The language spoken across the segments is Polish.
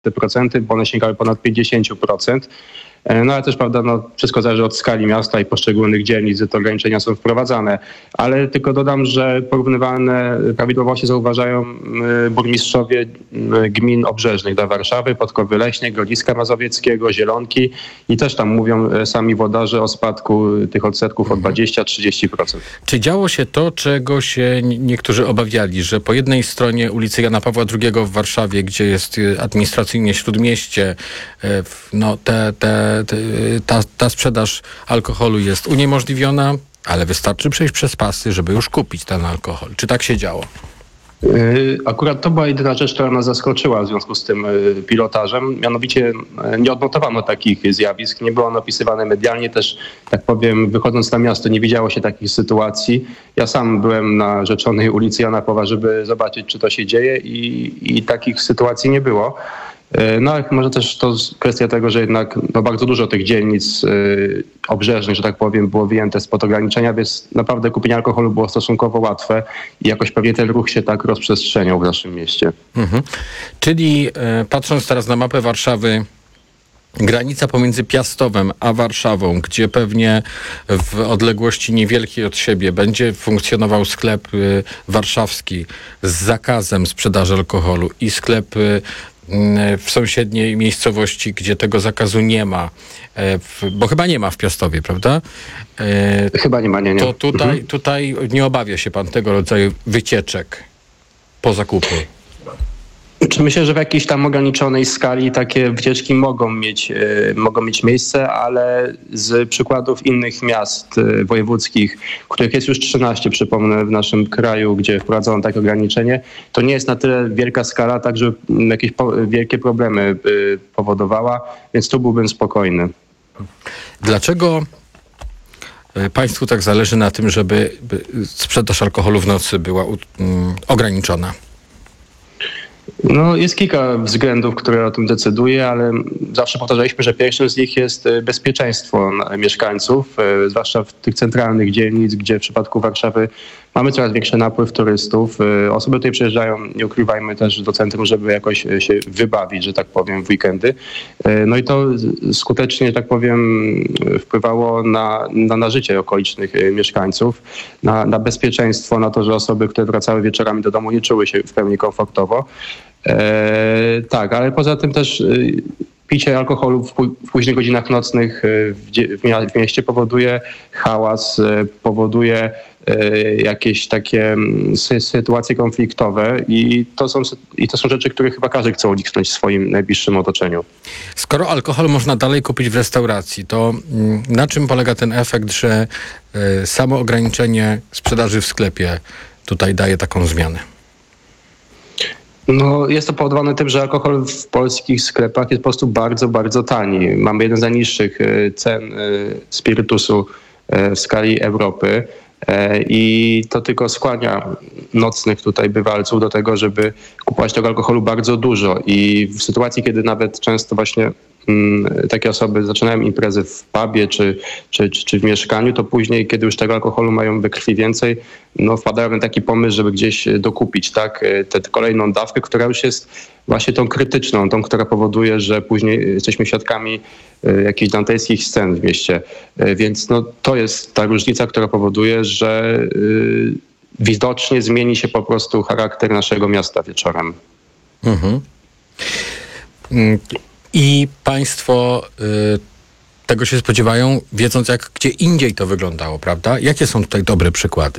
te procenty, bo one sięgały ponad 50%. No ale też, prawda, wszystko zależy od skali miasta i poszczególnych dzielnic, gdzie te ograniczenia są wprowadzane. Ale tylko dodam, że porównywalne prawidłowości zauważają burmistrzowie gmin obrzeżnych dla Warszawy, Podkowy Leśnej, Grodziska Mazowieckiego, Zielonki i też tam mówią sami włodarze o spadku tych odsetków o 20-30%. Czy działo się to, czego się niektórzy obawiali, że po jednej stronie ulicy Jana Pawła II w Warszawie, gdzie jest administracyjnie śródmieście, ta sprzedaż alkoholu jest uniemożliwiona, ale wystarczy przejść przez pasy, żeby już kupić ten alkohol. Czy tak się działo? Akurat to była jedyna rzecz, która nas zaskoczyła w związku z tym pilotażem. Mianowicie nie odnotowano takich zjawisk, nie było ono opisywane medialnie. Też, tak powiem, wychodząc na miasto nie widziało się takich sytuacji. Ja sam byłem na rzeczonej ulicy Jana Pawła, żeby zobaczyć, czy to się dzieje i takich sytuacji nie było. No ale może też to kwestia tego, że jednak bardzo dużo tych dzielnic obrzeżnych, że tak powiem, było wyjęte spod ograniczenia, więc naprawdę kupienie alkoholu było stosunkowo łatwe i jakoś pewnie ten ruch się tak rozprzestrzeniał w naszym mieście. Czyli patrząc teraz na mapę Warszawy, granica pomiędzy Piastowem a Warszawą, gdzie pewnie w odległości niewielkiej od siebie będzie funkcjonował sklep warszawski z zakazem sprzedaży alkoholu i sklep w sąsiedniej miejscowości, gdzie tego zakazu nie ma, bo chyba nie ma w Piastowie, prawda? Chyba nie ma, nie. To tutaj nie obawia się pan tego rodzaju wycieczek po zakupy? Myślę, że w jakiejś tam ograniczonej skali takie wycieczki mogą mieć miejsce, ale z przykładów innych miast wojewódzkich, których jest już 13, przypomnę, w naszym kraju, gdzie wprowadzono takie ograniczenie, to nie jest na tyle wielka skala, tak żeby jakieś wielkie problemy powodowała, więc tu byłbym spokojny. Dlaczego państwu tak zależy na tym, żeby sprzedaż alkoholu w nocy była ograniczona? No, jest kilka względów, które o tym decyduje, ale zawsze powtarzaliśmy, że pierwszym z nich jest bezpieczeństwo mieszkańców, zwłaszcza w tych centralnych dzielnic, gdzie w przypadku Warszawy mamy coraz większy napływ turystów. Osoby tutaj przyjeżdżają, nie ukrywajmy, też do centrum, żeby jakoś się wybawić, że tak powiem, w weekendy. No i to skutecznie, że tak powiem, wpływało na życie okolicznych mieszkańców, na bezpieczeństwo, na to, że osoby, które wracały wieczorami do domu, nie czuły się w pełni komfortowo. Tak, ale poza tym też picie alkoholu w późnych godzinach nocnych w mieście powoduje hałas, powoduje jakieś takie sytuacje konfliktowe i to są rzeczy, które chyba każdy chce uniknąć w swoim najbliższym otoczeniu. Skoro alkohol można dalej kupić w restauracji, to na czym polega ten efekt, że samo ograniczenie sprzedaży w sklepie tutaj daje taką zmianę? No, jest to powodowane tym, że alkohol w polskich sklepach jest po prostu bardzo, bardzo tani. Mamy jeden z najniższych cen spirytusu w skali Europy i to tylko skłania nocnych tutaj bywalców do tego, żeby kupować tego alkoholu bardzo dużo i w sytuacji, kiedy nawet często właśnie takie osoby zaczynają imprezy w pubie czy w mieszkaniu, to później, kiedy już tego alkoholu mają we krwi więcej, no wpadają na taki pomysł, żeby gdzieś dokupić, tak, tę kolejną dawkę, która już jest właśnie tą krytyczną, tą, która powoduje, że później jesteśmy świadkami jakichś dantejskich scen w mieście. Więc no, to jest ta różnica, która powoduje, że widocznie zmieni się po prostu charakter naszego miasta wieczorem. I państwo tego się spodziewają, wiedząc gdzie indziej to wyglądało, prawda? Jakie są tutaj dobre przykłady?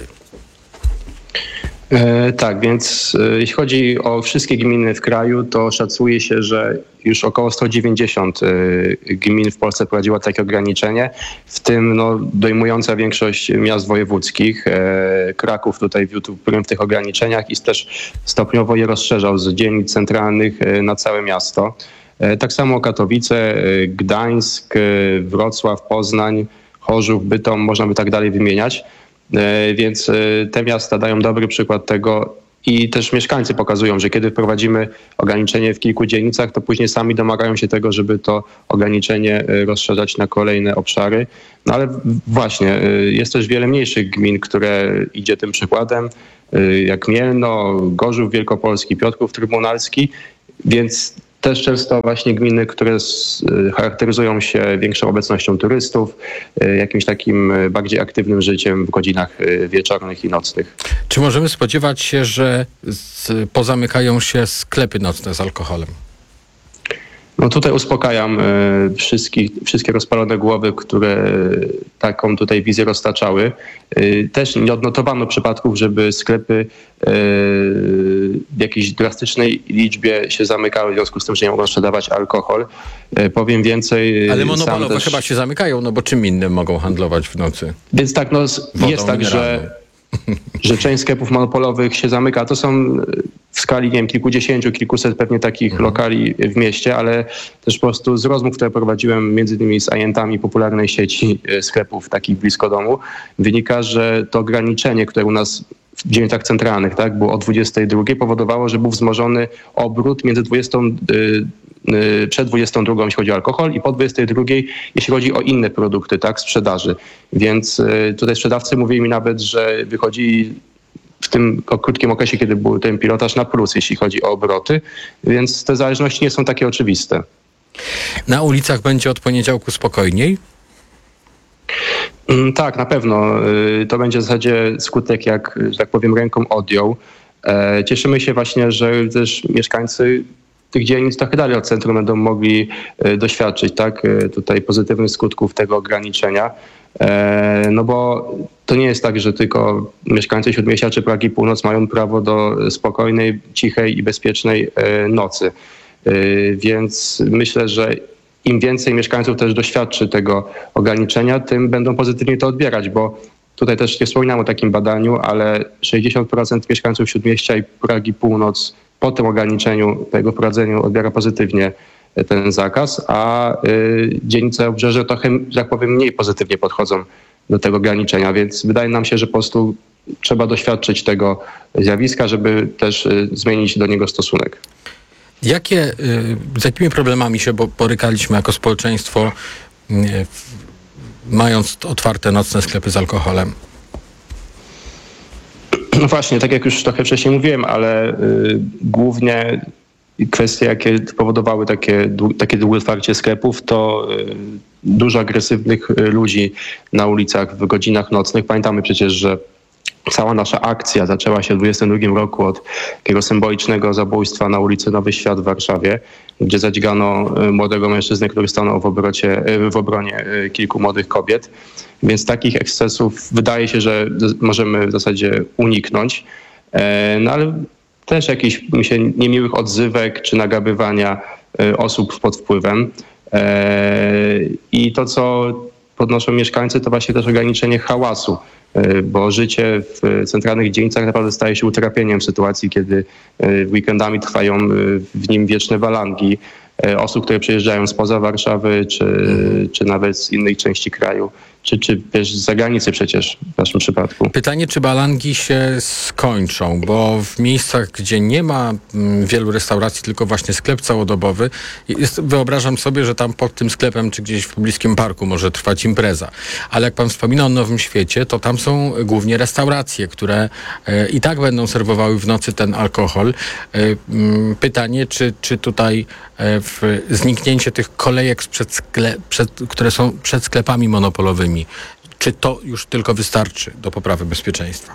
Tak, więc jeśli chodzi o wszystkie gminy w kraju, to szacuje się, że już około 190 gmin w Polsce prowadziło takie ograniczenie, w tym dojmująca większość miast wojewódzkich. Kraków tutaj wiódł prym w tych ograniczeniach i też stopniowo je rozszerzał z dzielnic centralnych na całe miasto. Tak samo Katowice, Gdańsk, Wrocław, Poznań, Chorzów, Bytom, można by tak dalej wymieniać. Więc te miasta dają dobry przykład tego i też mieszkańcy pokazują, że kiedy wprowadzimy ograniczenie w kilku dzielnicach, to później sami domagają się tego, żeby to ograniczenie rozszerzać na kolejne obszary. No ale właśnie, jest też wiele mniejszych gmin, które idzie tym przykładem, jak Mielno, Gorzów Wielkopolski, Piotrków Trybunalski, więc też często właśnie gminy, które charakteryzują się większą obecnością turystów, jakimś takim bardziej aktywnym życiem w godzinach wieczornych i nocnych. Czy możemy spodziewać się, że pozamykają się sklepy nocne z alkoholem? No tutaj uspokajam wszystkie rozpalone głowy, które taką tutaj wizję roztaczały. Też nie odnotowano przypadków, żeby sklepy w jakiejś drastycznej liczbie się zamykały w związku z tym, że nie mogą sprzedawać alkohol. Powiem więcej. Ale monopolowe chyba się zamykają, no bo czym innym mogą handlować w nocy? Więc tak, no jest tak, że część sklepów monopolowych się zamyka. To są w skali, nie wiem, kilkudziesięciu, kilkuset pewnie takich lokali w mieście, ale też po prostu z rozmów, które prowadziłem między innymi z ajentami popularnej sieci sklepów takich blisko domu, wynika, że to ograniczenie, które u nas w dzielnicach centralnych, tak, było o 22, powodowało, że był wzmożony obrót między 20, przed 22, jeśli chodzi o alkohol, i po 22, jeśli chodzi o inne produkty, tak, sprzedaży. Więc tutaj sprzedawcy mówili mi nawet, że wychodzi w tym krótkim okresie, kiedy był ten pilotaż, na plus, jeśli chodzi o obroty, więc te zależności nie są takie oczywiste. Na ulicach będzie od poniedziałku spokojniej? Tak, na pewno. To będzie w zasadzie skutek, jak, że tak powiem, ręką odjął. Cieszymy się właśnie, że też mieszkańcy tych dzielnic trochę dalej od centrum będą mogli doświadczyć, tak, tutaj pozytywnych skutków tego ograniczenia. No bo to nie jest tak, że tylko mieszkańcy Śródmieścia czy Pragi Północ mają prawo do spokojnej, cichej i bezpiecznej nocy. Więc myślę, że im więcej mieszkańców też doświadczy tego ograniczenia, tym będą pozytywnie to odbierać, bo tutaj też nie wspominam o takim badaniu, ale 60% mieszkańców Śródmieścia i Pragi Północ po tym ograniczeniu, po jego wprowadzeniu odbiera pozytywnie ten zakaz, a dzielnice Obrzeże trochę, że tak powiem, mniej pozytywnie podchodzą do tego ograniczenia, więc wydaje nam się, że po prostu trzeba doświadczyć tego zjawiska, żeby też zmienić do niego stosunek. Z jakimi problemami się borykaliśmy jako społeczeństwo, mając otwarte nocne sklepy z alkoholem? No właśnie, tak jak już trochę wcześniej mówiłem, ale głównie kwestie, jakie powodowały takie długie otwarcie sklepów, to dużo agresywnych ludzi na ulicach w godzinach nocnych. Pamiętamy przecież, że cała nasza akcja zaczęła się w 2022 roku od takiego symbolicznego zabójstwa na ulicy Nowy Świat w Warszawie, gdzie zadźgano młodego mężczyznę, który stanął w obronie kilku młodych kobiet. Więc takich ekscesów wydaje się, że możemy w zasadzie uniknąć. No ale też jakichś niemiłych odzywek czy nagabywania osób pod wpływem. I to, co podnoszą mieszkańcy, to właśnie też ograniczenie hałasu, bo życie w centralnych dzielnicach naprawdę staje się utrapieniem w sytuacji, kiedy weekendami trwają w nim wieczne walangi osób, które przyjeżdżają spoza Warszawy, czy nawet z innej części kraju, czy też z zagranicy przecież w naszym przypadku. Pytanie, czy balangi się skończą, bo w miejscach, gdzie nie ma wielu restauracji, tylko właśnie sklep całodobowy, wyobrażam sobie, że tam pod tym sklepem, czy gdzieś w pobliskim parku może trwać impreza. Ale jak pan wspomina o Nowym Świecie, to tam są głównie restauracje, które i tak będą serwowały w nocy ten alkohol. Pytanie, czy tutaj zniknięcie tych kolejek które są przed sklepami monopolowymi, czy to już tylko wystarczy do poprawy bezpieczeństwa?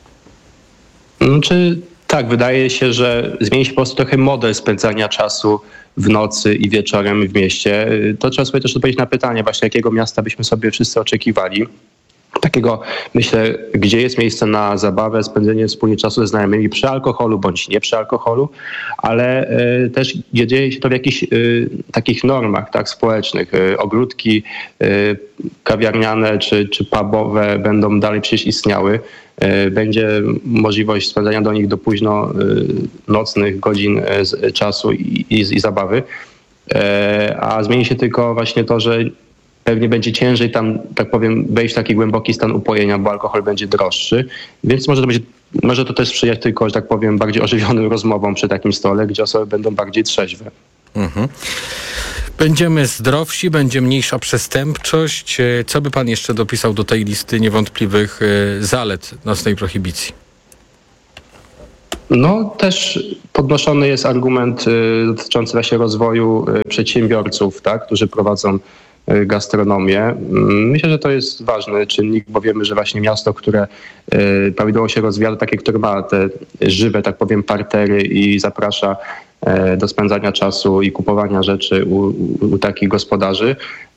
Tak, wydaje się, że zmieni się po prostu trochę model spędzania czasu w nocy i wieczorem w mieście. To trzeba sobie też odpowiedzieć na pytanie właśnie, jakiego miasta byśmy sobie wszyscy oczekiwali. Takiego, myślę, gdzie jest miejsce na zabawę, spędzenie wspólnie czasu ze znajomymi przy alkoholu bądź nie przy alkoholu, ale też gdzie dzieje się to w jakichś takich normach, tak, społecznych. Ogródki kawiarniane czy pubowe będą dalej przecież istniały. Będzie możliwość spędzania do nich do późno nocnych godzin czasu i zabawy. A zmieni się tylko właśnie to, że pewnie będzie ciężej tam, tak powiem, wejść w taki głęboki stan upojenia, bo alkohol będzie droższy, więc może to też sprzyjać tylko, że tak powiem, bardziej ożywionym rozmowom przy takim stole, gdzie osoby będą bardziej trzeźwe. Mhm. Będziemy zdrowsi, będzie mniejsza przestępczość. Co by pan jeszcze dopisał do tej listy niewątpliwych zalet nocnej prohibicji? No też podnoszony jest argument dotyczący właśnie rozwoju przedsiębiorców, tak, którzy prowadzą gastronomię. Myślę, że to jest ważny czynnik, bo wiemy, że właśnie miasto, które prawidłowo się rozwija, takie, które ma te żywe, tak powiem, partery i zaprasza do spędzania czasu i kupowania rzeczy u takich gospodarzy.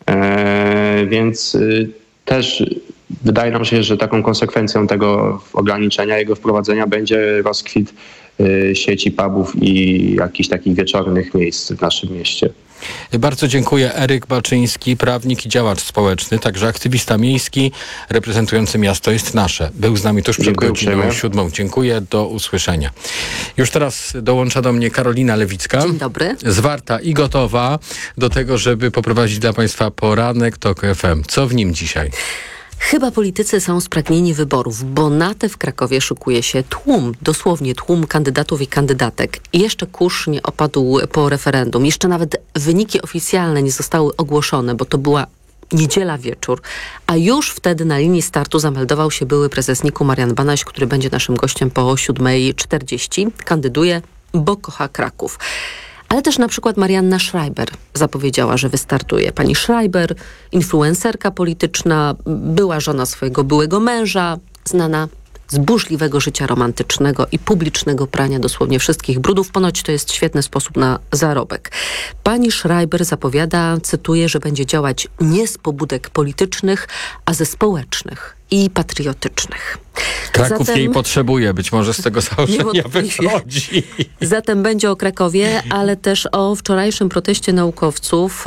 Więc też wydaje nam się, że taką konsekwencją tego ograniczenia, jego wprowadzenia będzie rozkwit sieci pubów i jakichś takich wieczornych miejsc w naszym mieście. Bardzo dziękuję. Eryk Baczyński, prawnik i działacz społeczny, także aktywista miejski reprezentujący Miasto jest Nasze. Był z nami tuż przed godziną 7. Dziękuję, do usłyszenia. Już teraz dołącza do mnie Karolina Lewicka. Dzień dobry. Zwarta i gotowa do tego, żeby poprowadzić dla Państwa poranek TOK FM. Co w nim dzisiaj? Chyba politycy są spragnieni wyborów, bo na te w Krakowie szykuje się tłum, dosłownie tłum kandydatów i kandydatek. I jeszcze kurz nie opadł po referendum. Jeszcze nawet wyniki oficjalne nie zostały ogłoszone, bo to była niedziela wieczór, a już wtedy na linii startu zameldował się były prezes NIK-u Marian Banaś, który będzie naszym gościem po 7:40. Kandyduje, bo kocha Kraków. Ale też na przykład Marianna Schreiber zapowiedziała, że wystartuje. Pani Schreiber, influencerka polityczna, była żona swojego byłego męża, znana z burzliwego życia romantycznego i publicznego prania dosłownie wszystkich brudów. Ponoć to jest świetny sposób na zarobek. Pani Schreiber zapowiada, cytuję, że będzie działać nie z pobudek politycznych, a ze społecznych i patriotycznych. Kraków jej potrzebuje, być może z tego założenia wychodzi. Zatem będzie o Krakowie, ale też o wczorajszym proteście naukowców.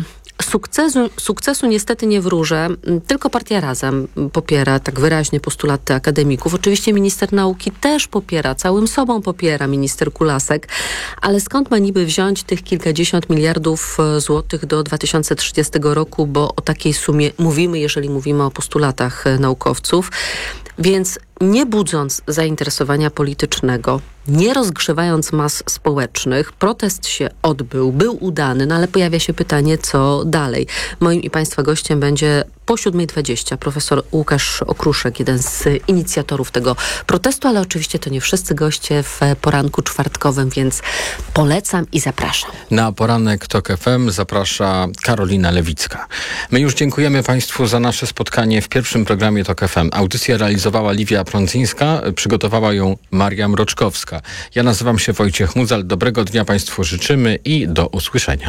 Sukcesu niestety nie wróżę, tylko Partia Razem popiera tak wyraźnie postulaty akademików. Oczywiście minister nauki też popiera, całym sobą popiera minister Kulasek, ale skąd ma niby wziąć tych kilkadziesiąt miliardów złotych do 2030 roku, bo o takiej sumie mówimy, jeżeli mówimy o postulatach naukowców. Więc nie budząc zainteresowania politycznego, nie rozgrzewając mas społecznych, protest się odbył, był udany, no ale pojawia się pytanie, co dalej. Moim i Państwa gościem będzie po 7:20 profesor Łukasz Okruszek, jeden z inicjatorów tego protestu, ale oczywiście to nie wszyscy goście w poranku czwartkowym, więc polecam i zapraszam. Na poranek TOK FM zaprasza Karolina Lewicka. My już dziękujemy Państwu za nasze spotkanie w pierwszym programie TOK FM. Audycję realizowała Liwia Prądzyńska, przygotowała ją Maria Mroczkowska. Ja nazywam się Wojciech Mudzal. Dobrego dnia Państwu życzymy i do usłyszenia.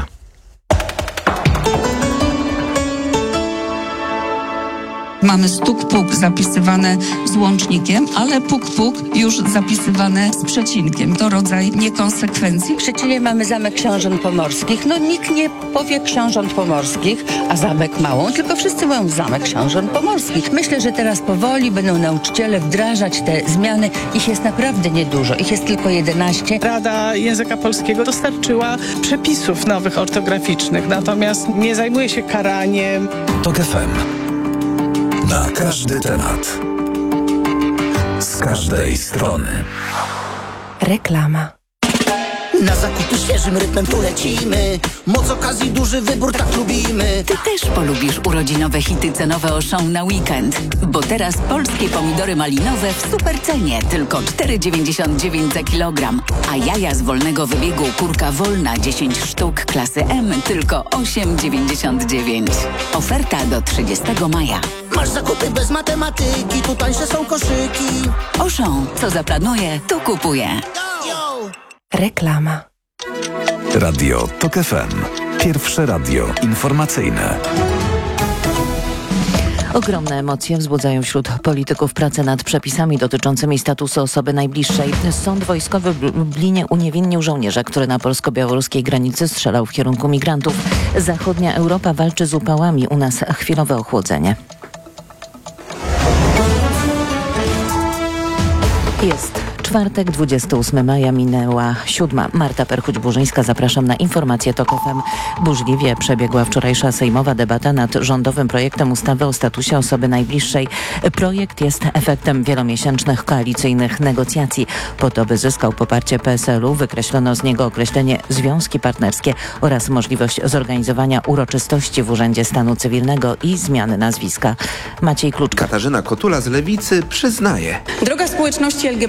Mamy stuk-puk zapisywane z łącznikiem, ale puk-puk już zapisywane z przecinkiem. To rodzaj niekonsekwencji. W Szczecinie mamy Zamek Książąt Pomorskich. No nikt nie powie Książąt Pomorskich, a Zamek Małą, tylko wszyscy mówią Zamek Książąt Pomorskich. Myślę, że teraz powoli będą nauczyciele wdrażać te zmiany. Ich jest naprawdę niedużo. Ich jest tylko 11. Rada Języka Polskiego dostarczyła przepisów nowych ortograficznych, natomiast nie zajmuje się karaniem. TOK FM. Na każdy temat. Z każdej strony. Reklama. Na zakupy świeżym rytmem tu lecimy. Moc okazji, duży wybór, tak lubimy. Ty też polubisz urodzinowe hity cenowe Auchan na weekend. Bo teraz polskie pomidory malinowe w super cenie. Tylko 4,99 za kilogram. A jaja z wolnego wybiegu kurka wolna 10 sztuk klasy M tylko 8,99. Oferta do 30 maja. Masz zakupy bez matematyki, tu tańsze są koszyki. Auchan, co zaplanuje, to kupuje. Reklama. Radio TOK FM. Pierwsze radio informacyjne. Ogromne emocje wzbudzają wśród polityków pracę nad przepisami dotyczącymi statusu osoby najbliższej. Sąd wojskowy w Lublinie uniewinnił żołnierza, który na polsko-białoruskiej granicy strzelał w kierunku migrantów. Zachodnia Europa walczy z upałami, u nas chwilowe ochłodzenie. Jest czwartek, 28 maja, minęła 7. Marta Perchuć-Burzyńska, zapraszam na informacje TOK FM. Burzliwie przebiegła wczorajsza sejmowa debata nad rządowym projektem ustawy o statusie osoby najbliższej. Projekt jest efektem wielomiesięcznych koalicyjnych negocjacji. Po to, by zyskał poparcie PSL-u, wykreślono z niego określenie związki partnerskie oraz możliwość zorganizowania uroczystości w Urzędzie Stanu Cywilnego i zmiany nazwiska. Maciej Kluczka. Katarzyna Kotula z Lewicy przyznaje. Droga społeczności LGBT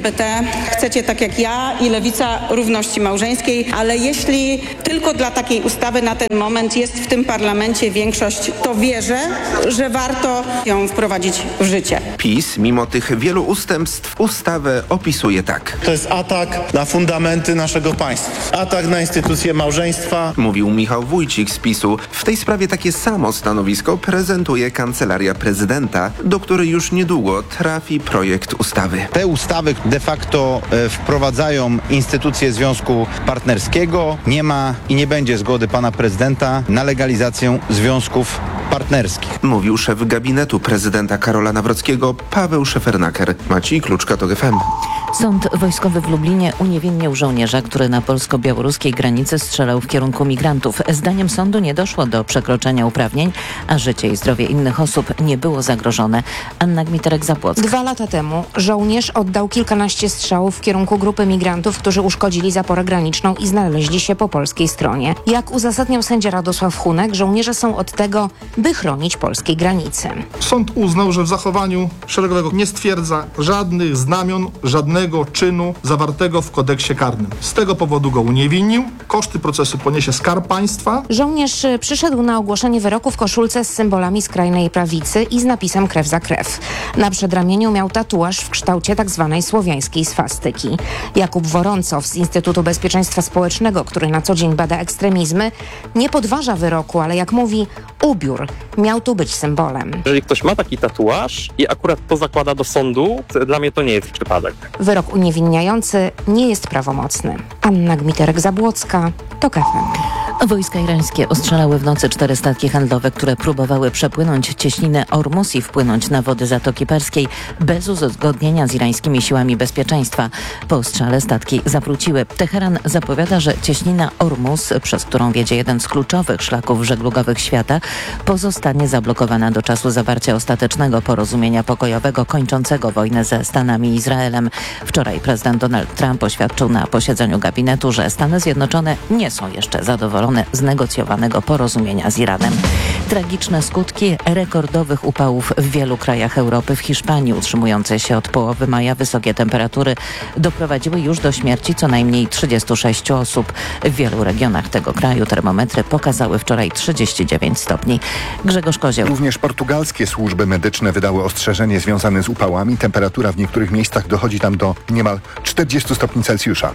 chcecie tak jak ja i Lewica równości małżeńskiej, ale jeśli tylko dla takiej ustawy na ten moment jest w tym parlamencie większość, to wierzę, że warto ją wprowadzić w życie. PiS, mimo tych wielu ustępstw, ustawę opisuje tak. To jest atak na fundamenty naszego państwa. Atak na instytucję małżeństwa. Mówił Michał Wójcik z PiS-u. W tej sprawie takie samo stanowisko prezentuje Kancelaria Prezydenta, do której już niedługo trafi projekt ustawy. Te ustawy de facto wprowadzają instytucję związku partnerskiego. Nie ma i nie będzie zgody pana prezydenta na legalizację związków partnerskich. Mówił szef gabinetu prezydenta Karola Nawrockiego Paweł Szefernaker. Maciej Kluczka, TOK FM. Sąd wojskowy w Lublinie uniewinnił żołnierza, który na polsko-białoruskiej granicy strzelał w kierunku migrantów. Zdaniem sądu nie doszło do przekroczenia uprawnień, a życie i zdrowie innych osób nie było zagrożone. Anna Gmiterek-Zabłocka. 2 lata temu żołnierz oddał kilkanaście strzałów w kierunku grupy migrantów, którzy uszkodzili zaporę graniczną i znaleźli się po polskiej stronie. Jak uzasadniał sędzia Radosław Hunek, żołnierze są od tego, by chronić polskiej granicy. Sąd uznał, że w zachowaniu szeregowego nie stwierdza żadnych znamion, żadnego czynu zawartego w kodeksie karnym. Z tego powodu go uniewinnił. Koszty procesu poniesie Skarb Państwa. Żołnierz przyszedł na ogłoszenie wyroku w koszulce z symbolami skrajnej prawicy i z napisem krew za krew. Na przedramieniu miał tatuaż w kształcie tzw. słowiańskiej swastyki. Jakub Woroncow z Instytutu Bezpieczeństwa Społecznego, który na co dzień bada ekstremizmy, nie podważa wyroku, ale jak mówi, ubiór miał tu być symbolem. Jeżeli ktoś ma taki tatuaż i akurat to zakłada do sądu, to dla mnie to nie jest przypadek. Wyrok uniewinniający nie jest prawomocny. Anna Gmiterek-Zabłocka, TOK FM. Wojska irańskie ostrzelały w nocy 4 statki handlowe, które próbowały przepłynąć cieśninę Ormus i wpłynąć na wody Zatoki Perskiej bez uzgodnienia z irańskimi siłami bezpieczeństwa. Po ostrzale statki zawróciły. Teheran zapowiada, że cieśnina Ormus, przez którą wiedzie jeden z kluczowych szlaków żeglugowych świata, pozostanie zablokowana do czasu zawarcia ostatecznego porozumienia pokojowego kończącego wojnę ze Stanami i Izraelem. Wczoraj prezydent Donald Trump oświadczył na posiedzeniu gabinetu, że Stany Zjednoczone nie są jeszcze zadowolone z negocjowanego porozumienia z Iranem. Tragiczne skutki rekordowych upałów w wielu krajach Europy. W Hiszpanii utrzymujące się od połowy maja wysokie temperatury doprowadziły już do śmierci co najmniej 36 osób. W wielu regionach tego kraju termometry pokazały wczoraj 39 stopni. Grzegorz Kozieł. Również portugalskie służby medyczne wydały ostrzeżenie związane z upałami. Temperatura w niektórych miejscach dochodzi tam do niemal 40 stopni Celsjusza.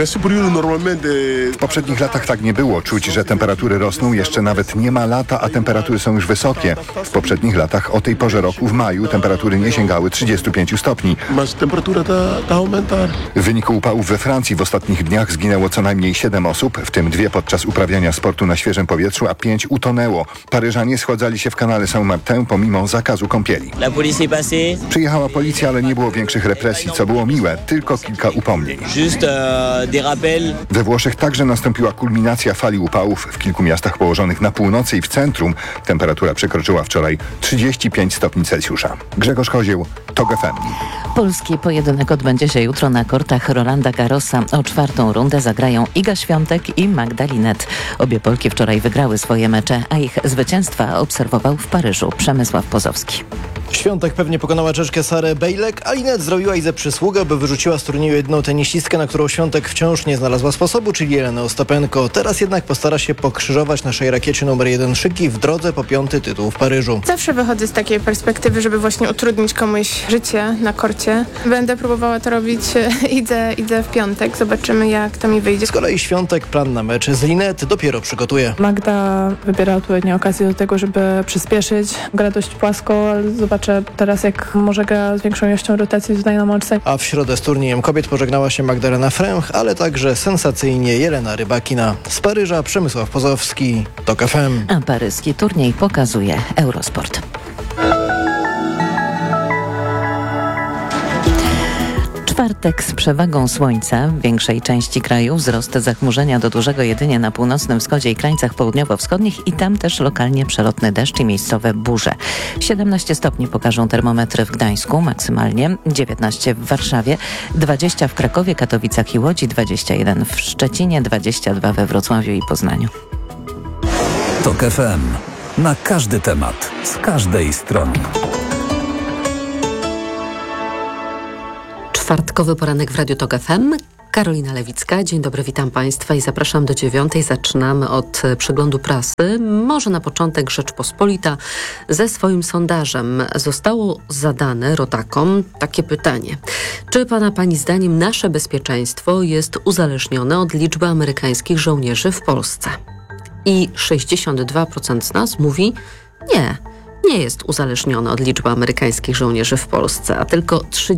W poprzednich latach tak nie było. Czuć, że temperatury rosną. Jeszcze nawet nie ma lata, a temperatury są już wysokie. W poprzednich latach o tej porze roku w maju temperatury nie sięgały 35 stopni. W wyniku upałów we Francji w ostatnich dniach zginęło co najmniej 7 osób, w tym 2 podczas uprawiania sportu na świeżym powietrzu, a 5 utonęło. Paryżanie schładzali się w kanale Saint-Martin pomimo zakazu kąpieli. Przyjechała policja, ale nie było większych represji, co było miłe, tylko kilka upomnień. We Włoszech także nastąpiła kulminacja fali upałów w kilku miastach położonych na północy i w centrum. Temperatura przekroczyła wczoraj 35 stopni Celsjusza. Grzegorz Kozieł, TOK FM. Polski pojedynek odbędzie się jutro na kortach Rolanda Garrosa. O 4. rundę zagrają Iga Świątek i Magda Linette. Obie Polki wczoraj wygrały swoje mecze, a ich zwycięstwa obserwował w Paryżu Przemysław Pozowski. Świątek pewnie pokonała Czeszkę Sarę Bejlek, a Linette zrobiła jej ze przysługę, by wyrzuciła z turnieju jedną tenisistkę, na którą Świątek wciąż nie znalazła sposobu, czyli Jelenę Ostapenko. Teraz jednak postara się pokrzyżować naszej rakiecie numer 1 szyki w drodze po 5. tytuł w Paryżu. Zawsze wychodzę z takiej perspektywy, żeby właśnie utrudnić komuś życie na korcie. Będę próbowała to robić, idę w piątek, zobaczymy jak to mi wyjdzie. Z kolei Świątek plan na mecz z Linette dopiero przygotuje. Magda wybiera odpowiednie okazje do tego, żeby przyspieszyć. Gra dość płasko, ale zobaczę teraz jak może gra z większą ilością rotacji tutaj na mączce. A w środę z turniejem kobiet pożegnała się Magdalena Fręch, ale także sensacyjnie Jelena Rybakina. Z Paryża Przemysław Pozowski, TOK FM. A paryski turniej pokazuje Eurosport. Czwartek z przewagą słońca w większej części kraju, wzrost zachmurzenia do dużego jedynie na północnym wschodzie i krańcach południowo-wschodnich i tam też lokalnie przelotny deszcz i miejscowe burze. 17 stopni pokażą termometry w Gdańsku maksymalnie, 19 w Warszawie, 20 w Krakowie, Katowicach i Łodzi, 21 w Szczecinie, 22 we Wrocławiu i Poznaniu. TOK FM. Na każdy temat, z każdej strony. Czwartkowy poranek w Radiu Tok FM. Karolina Lewicka. Dzień dobry, witam Państwa i zapraszam do 9:00. Zaczynamy od przeglądu prasy. Może na początek Rzeczpospolita ze swoim sondażem. Zostało zadane rodakom takie pytanie. Czy pani zdaniem nasze bezpieczeństwo jest uzależnione od liczby amerykańskich żołnierzy w Polsce? I 62% z nas mówi nie jest uzależnione od liczby amerykańskich żołnierzy w Polsce, a tylko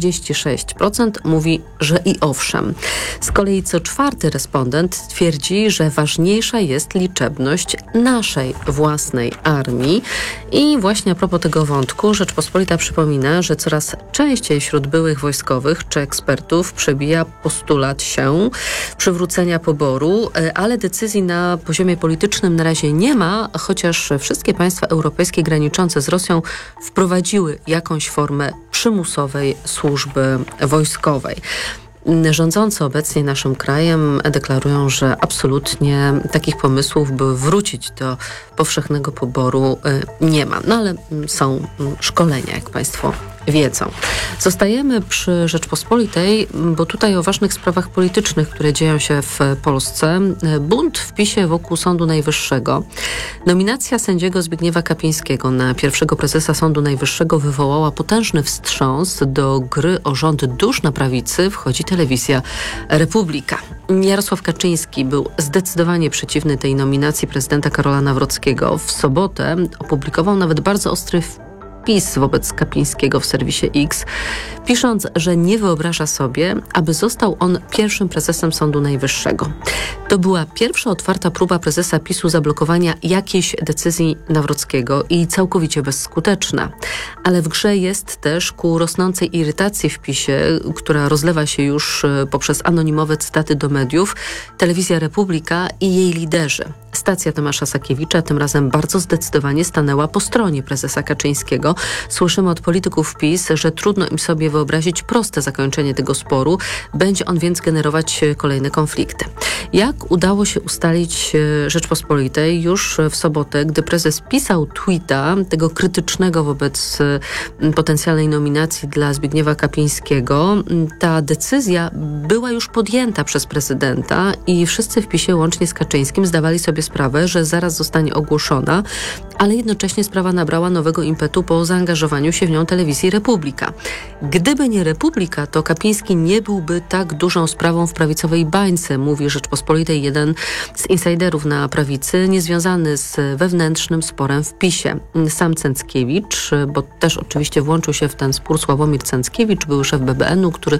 36% mówi, że i owszem. Z kolei co czwarty respondent twierdzi, że ważniejsza jest liczebność naszej własnej armii. I właśnie a propos tego wątku, Rzeczpospolita przypomina, że coraz częściej wśród byłych wojskowych czy ekspertów przebija postulat przywrócenia poboru, ale decyzji na poziomie politycznym na razie nie ma, chociaż wszystkie państwa europejskie graniczące z Rosją wprowadziły jakąś formę przymusowej służby wojskowej. Rządzący obecnie naszym krajem deklarują, że absolutnie takich pomysłów, by wrócić do powszechnego poboru, nie ma. No ale są szkolenia, jak Państwo wiedzą. Zostajemy przy Rzeczpospolitej, bo tutaj o ważnych sprawach politycznych, które dzieją się w Polsce. Bunt w PiS-ie wokół Sądu Najwyższego. Nominacja sędziego Zbigniewa Kapińskiego na pierwszego prezesa Sądu Najwyższego wywołała potężny wstrząs. Do gry o rząd dusz na prawicy wchodzi telewizja Republika. Jarosław Kaczyński był zdecydowanie przeciwny tej nominacji prezydenta Karola Nawrockiego. W sobotę opublikował nawet bardzo ostry wpis wobec Kapińskiego w serwisie X, pisząc, że nie wyobraża sobie, aby został on pierwszym prezesem Sądu Najwyższego. To była pierwsza otwarta próba prezesa PiS-u zablokowania jakiejś decyzji Nawrockiego i całkowicie bezskuteczna. Ale w grze jest też ku rosnącej irytacji w PiS-ie, która rozlewa się już poprzez anonimowe cytaty do mediów, telewizja Republika i jej liderzy. Stacja Tomasza Sakiewicza tym razem bardzo zdecydowanie stanęła po stronie prezesa Kaczyńskiego. Słyszymy od polityków PiS, że trudno im sobie wyobrazić proste zakończenie tego sporu. Będzie on więc generować kolejne konflikty. Jak udało się ustalić Rzeczpospolitej już w sobotę, gdy prezes pisał tweeta, tego krytycznego wobec potencjalnej nominacji dla Zbigniewa Kapińskiego, ta decyzja była już podjęta przez prezydenta i wszyscy w PiS-ie łącznie z Kaczyńskim zdawali sobie sprawę, że zaraz zostanie ogłoszona, ale jednocześnie sprawa nabrała nowego impetu po zaangażowaniu się w nią telewizji Republika. Gdyby nie Republika, to Kapiński nie byłby tak dużą sprawą w prawicowej bańce, mówi Rzeczpospolitej jeden z insiderów na prawicy, niezwiązany z wewnętrznym sporem w PiS-ie. Sam Cęckiewicz, bo też oczywiście włączył się w ten spór Sławomir Cęckiewicz, były szef BBN-u, który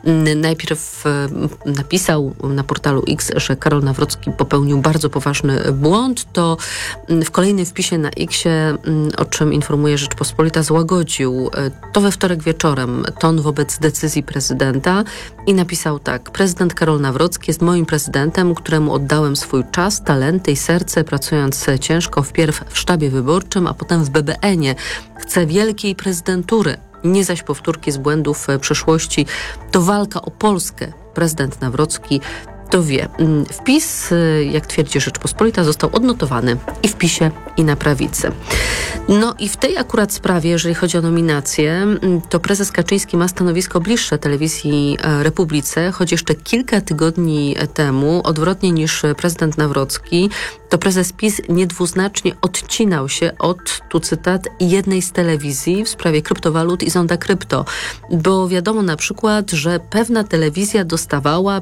najpierw napisał na portalu X, że Karol Nawrocki popełnił bardzo poważny błąd, to w kolejnym wpisie na X-ie, o czym informuje Rzeczpospolita, złagodził to we wtorek wieczorem ton wobec decyzji prezydenta i napisał tak: prezydent Karol Nawrocki jest moim prezydentem, któremu oddałem swój czas, talenty i serce, pracując ciężko wpierw w sztabie wyborczym, a potem w BBN-ie. Chcę wielkiej prezydentury, nie zaś powtórki z błędów przeszłości. To walka o Polskę. Prezydent Nawrocki to wie. Wpis, jak twierdzi Rzeczpospolita, został odnotowany i w PiS-ie, i na prawicy. No i w tej akurat sprawie, jeżeli chodzi o nominację, to prezes Kaczyński ma stanowisko bliższe telewizji Republice, choć jeszcze kilka tygodni temu, odwrotnie niż prezydent Nawrocki, to prezes PiS niedwuznacznie odcinał się od, tu cytat, jednej z telewizji w sprawie kryptowalut i zonda krypto, bo wiadomo na przykład, że pewna telewizja dostawała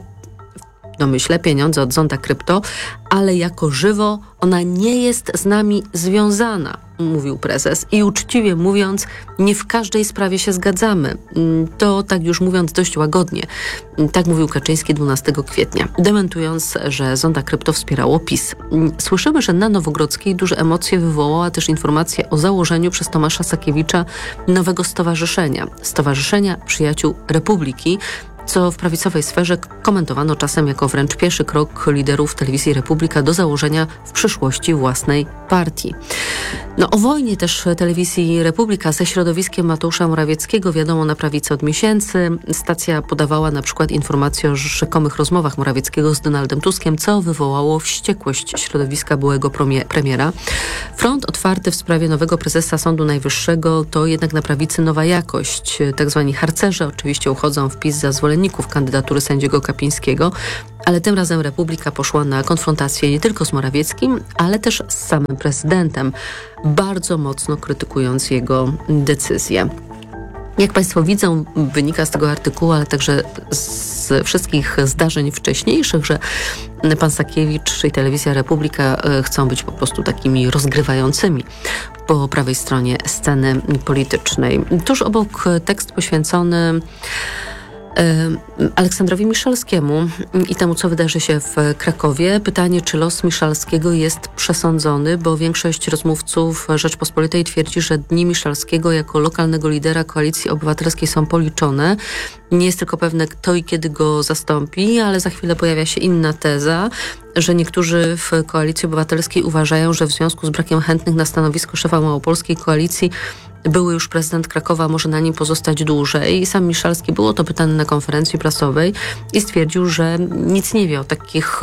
domyślę pieniądze od zonda krypto, ale jako żywo ona nie jest z nami związana, mówił prezes. I uczciwie mówiąc, nie w każdej sprawie się zgadzamy. To tak już mówiąc dość łagodnie. Tak mówił Kaczyński 12 kwietnia, dementując, że zonda krypto wspierało PiS. Słyszymy, że na Nowogrodzkiej duże emocje wywołała też informacja o założeniu przez Tomasza Sakiewicza nowego stowarzyszenia Przyjaciół Republiki. co w prawicowej sferze komentowano czasem jako wręcz pierwszy krok liderów telewizji Republika do założenia w przyszłości własnej partii. No, o wojnie też telewizji Republika ze środowiskiem Mateusza Morawieckiego wiadomo na prawicy od miesięcy. Stacja podawała na przykład informacje o rzekomych rozmowach Morawieckiego z Donaldem Tuskiem, co wywołało wściekłość środowiska byłego premiera. Front otwarty w sprawie nowego prezesa Sądu Najwyższego to jednak na prawicy nowa jakość. Tak zwani harcerze oczywiście uchodzą w PiS za zwolenników kandydatury sędziego Kapińskiego, ale tym razem Republika poszła na konfrontację nie tylko z Morawieckim, ale też z samym prezydentem, bardzo mocno krytykując jego decyzję. Jak Państwo widzą, wynika z tego artykułu, ale także z wszystkich zdarzeń wcześniejszych, że pan Sakiewicz i Telewizja Republika chcą być po prostu takimi rozgrywającymi po prawej stronie sceny politycznej. Tuż obok tekst poświęcony Aleksandrowi Miszalskiemu i temu, co wydarzy się w Krakowie. Pytanie, czy los Miszalskiego jest przesądzony, bo większość rozmówców Rzeczpospolitej twierdzi, że dni Miszalskiego jako lokalnego lidera Koalicji Obywatelskiej są policzone. Nie jest tylko pewne, kto i kiedy go zastąpi, ale za chwilę pojawia się inna teza, że niektórzy w Koalicji Obywatelskiej uważają, że w związku z brakiem chętnych na stanowisko szefa małopolskiej koalicji były już prezydent Krakowa może na nim pozostać dłużej. Sam Miszalski był o to pytany na konferencji prasowej i stwierdził, że nic nie wie o takich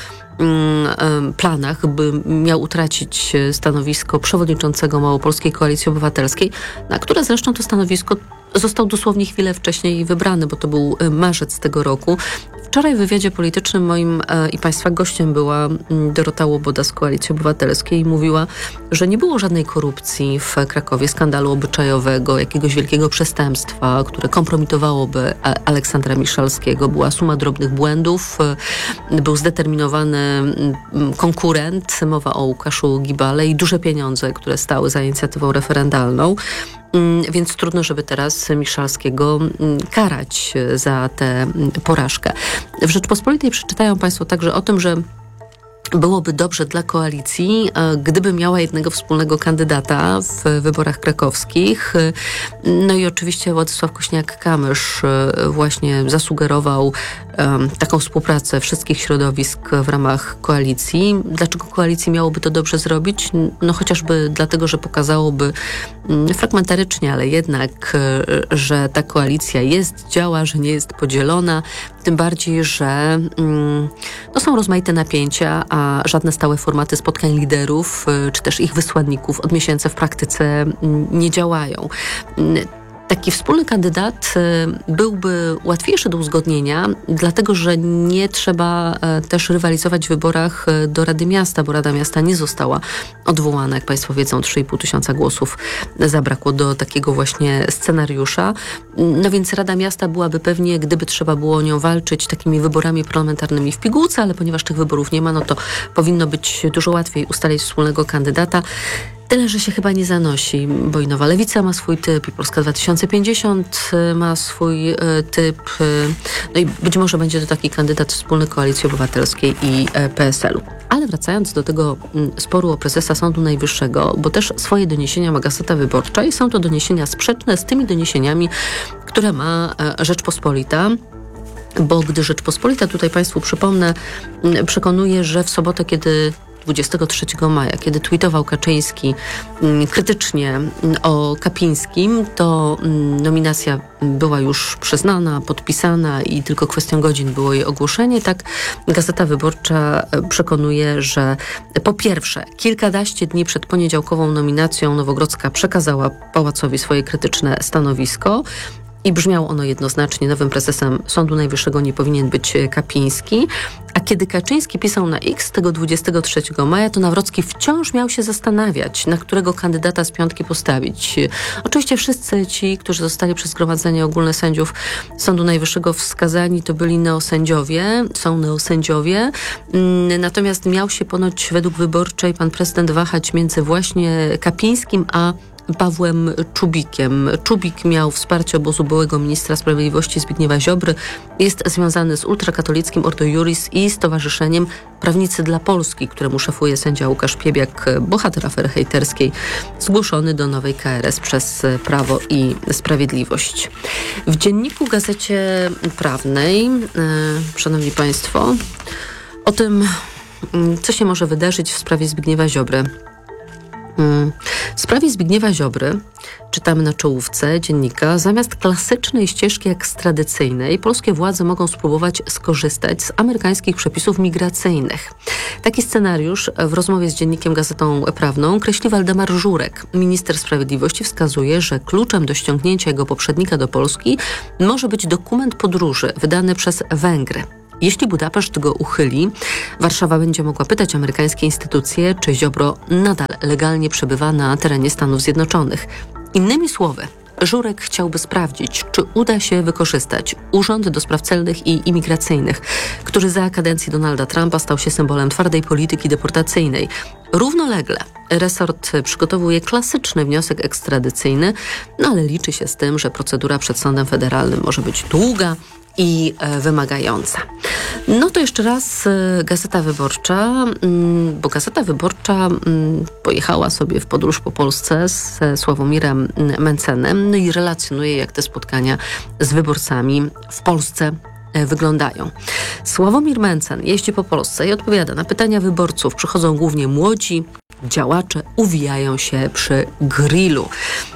planach, by miał utracić stanowisko przewodniczącego Małopolskiej Koalicji Obywatelskiej, na które zresztą to stanowisko został dosłownie chwilę wcześniej wybrany, bo to był marzec tego roku. Wczoraj w wywiadzie politycznym moim i Państwa gościem była Dorota Łoboda z Koalicji Obywatelskiej i mówiła, że nie było żadnej korupcji w Krakowie, skandalu obyczajowego, jakiegoś wielkiego przestępstwa, które kompromitowałoby Aleksandra Miszalskiego. Była suma drobnych błędów, był zdeterminowany konkurent, mowa o Łukaszu Gibale i duże pieniądze, które stały za inicjatywą referendalną. Więc trudno, żeby teraz Miszalskiego karać za tę porażkę. W Rzeczpospolitej przeczytają Państwo także o tym, że byłoby dobrze dla koalicji, gdyby miała jednego wspólnego kandydata w wyborach krakowskich. No i oczywiście Władysław Kośniak-Kamysz właśnie zasugerował taką współpracę wszystkich środowisk w ramach koalicji. Dlaczego koalicji miałoby to dobrze zrobić? No chociażby dlatego, że pokazałoby fragmentarycznie, ale jednak, że ta koalicja działa, że nie jest podzielona. Tym bardziej, że są rozmaite napięcia, a żadne stałe formaty spotkań liderów, czy też ich wysłanników od miesięcy w praktyce nie działają. Taki wspólny kandydat byłby łatwiejszy do uzgodnienia, dlatego że nie trzeba też rywalizować w wyborach do Rady Miasta, bo Rada Miasta nie została odwołana. Jak Państwo wiedzą, 3,5 tysiąca głosów zabrakło do takiego właśnie scenariusza. No więc Rada Miasta byłaby pewnie, gdyby trzeba było o nią walczyć, takimi wyborami parlamentarnymi w pigułce, ale ponieważ tych wyborów nie ma, no to powinno być dużo łatwiej ustalić wspólnego kandydata. Tyle, że się chyba nie zanosi, bo i Nowa Lewica ma swój typ, i Polska 2050 ma swój typ. No i być może będzie to taki kandydat wspólny Koalicji Obywatelskiej i PSL-u. Ale wracając do tego sporu o prezesa Sądu Najwyższego, bo też swoje doniesienia ma Gazeta Wyborcza i są to doniesienia sprzeczne z tymi doniesieniami, które ma Rzeczpospolita. Bo gdy Rzeczpospolita, tutaj Państwu przypomnę, przekonuje, że w sobotę, kiedy 23 maja, kiedy tweetował Kaczyński krytycznie o Kapińskim, to nominacja była już przyznana, podpisana i tylko kwestią godzin było jej ogłoszenie. Tak Gazeta Wyborcza przekonuje, że po pierwsze, kilkanaście dni przed poniedziałkową nominacją Nowogrodzka przekazała Pałacowi swoje krytyczne stanowisko. I brzmiało ono jednoznacznie, nowym prezesem Sądu Najwyższego nie powinien być Kapiński. A kiedy Kaczyński pisał na X tego 23 maja, to Nawrocki wciąż miał się zastanawiać, na którego kandydata z piątki postawić. Oczywiście wszyscy ci, którzy zostali przez Zgromadzenie Ogólne Sędziów Sądu Najwyższego wskazani, to byli neosędziowie, są neosędziowie. Natomiast miał się ponoć według Wyborczej pan prezydent wahać między właśnie Kapińskim a Pawłem Czubikiem. Czubik miał wsparcie obozu byłego ministra sprawiedliwości Zbigniewa Ziobry. Jest związany z ultrakatolickim Ordo Iuris i Stowarzyszeniem Prawnicy dla Polski, któremu szefuje sędzia Łukasz Piebiak, bohater afery hejterskiej, zgłoszony do nowej KRS przez Prawo i Sprawiedliwość. W dzienniku Gazecie Prawnej, szanowni państwo, o tym, co się może wydarzyć w sprawie Zbigniewa Ziobry. W sprawie Zbigniewa Ziobry, czytamy na czołówce dziennika, zamiast klasycznej ścieżki ekstradycyjnej polskie władze mogą spróbować skorzystać z amerykańskich przepisów migracyjnych. Taki scenariusz w rozmowie z dziennikiem Gazetą Prawną kreśli Waldemar Żurek. Minister Sprawiedliwości wskazuje, że kluczem do ściągnięcia jego poprzednika do Polski może być dokument podróży wydany przez Węgry. Jeśli Budapeszt go uchyli, Warszawa będzie mogła pytać amerykańskie instytucje, czy Ziobro nadal legalnie przebywa na terenie Stanów Zjednoczonych. Innymi słowy, Żurek chciałby sprawdzić, czy uda się wykorzystać Urząd do Spraw Celnych i Imigracyjnych, który za kadencji Donalda Trumpa stał się symbolem twardej polityki deportacyjnej. Równolegle resort przygotowuje klasyczny wniosek ekstradycyjny, ale liczy się z tym, że procedura przed sądem federalnym może być długa i wymagająca. No to jeszcze raz Gazeta Wyborcza, bo Gazeta Wyborcza pojechała sobie w podróż po Polsce z Sławomirem Mencenem i relacjonuje, jak te spotkania z wyborcami w Polsce wyglądają. Sławomir Mencen jeździ po Polsce i odpowiada na pytania wyborców. Przychodzą głównie młodzi działacze, uwijają się przy grillu.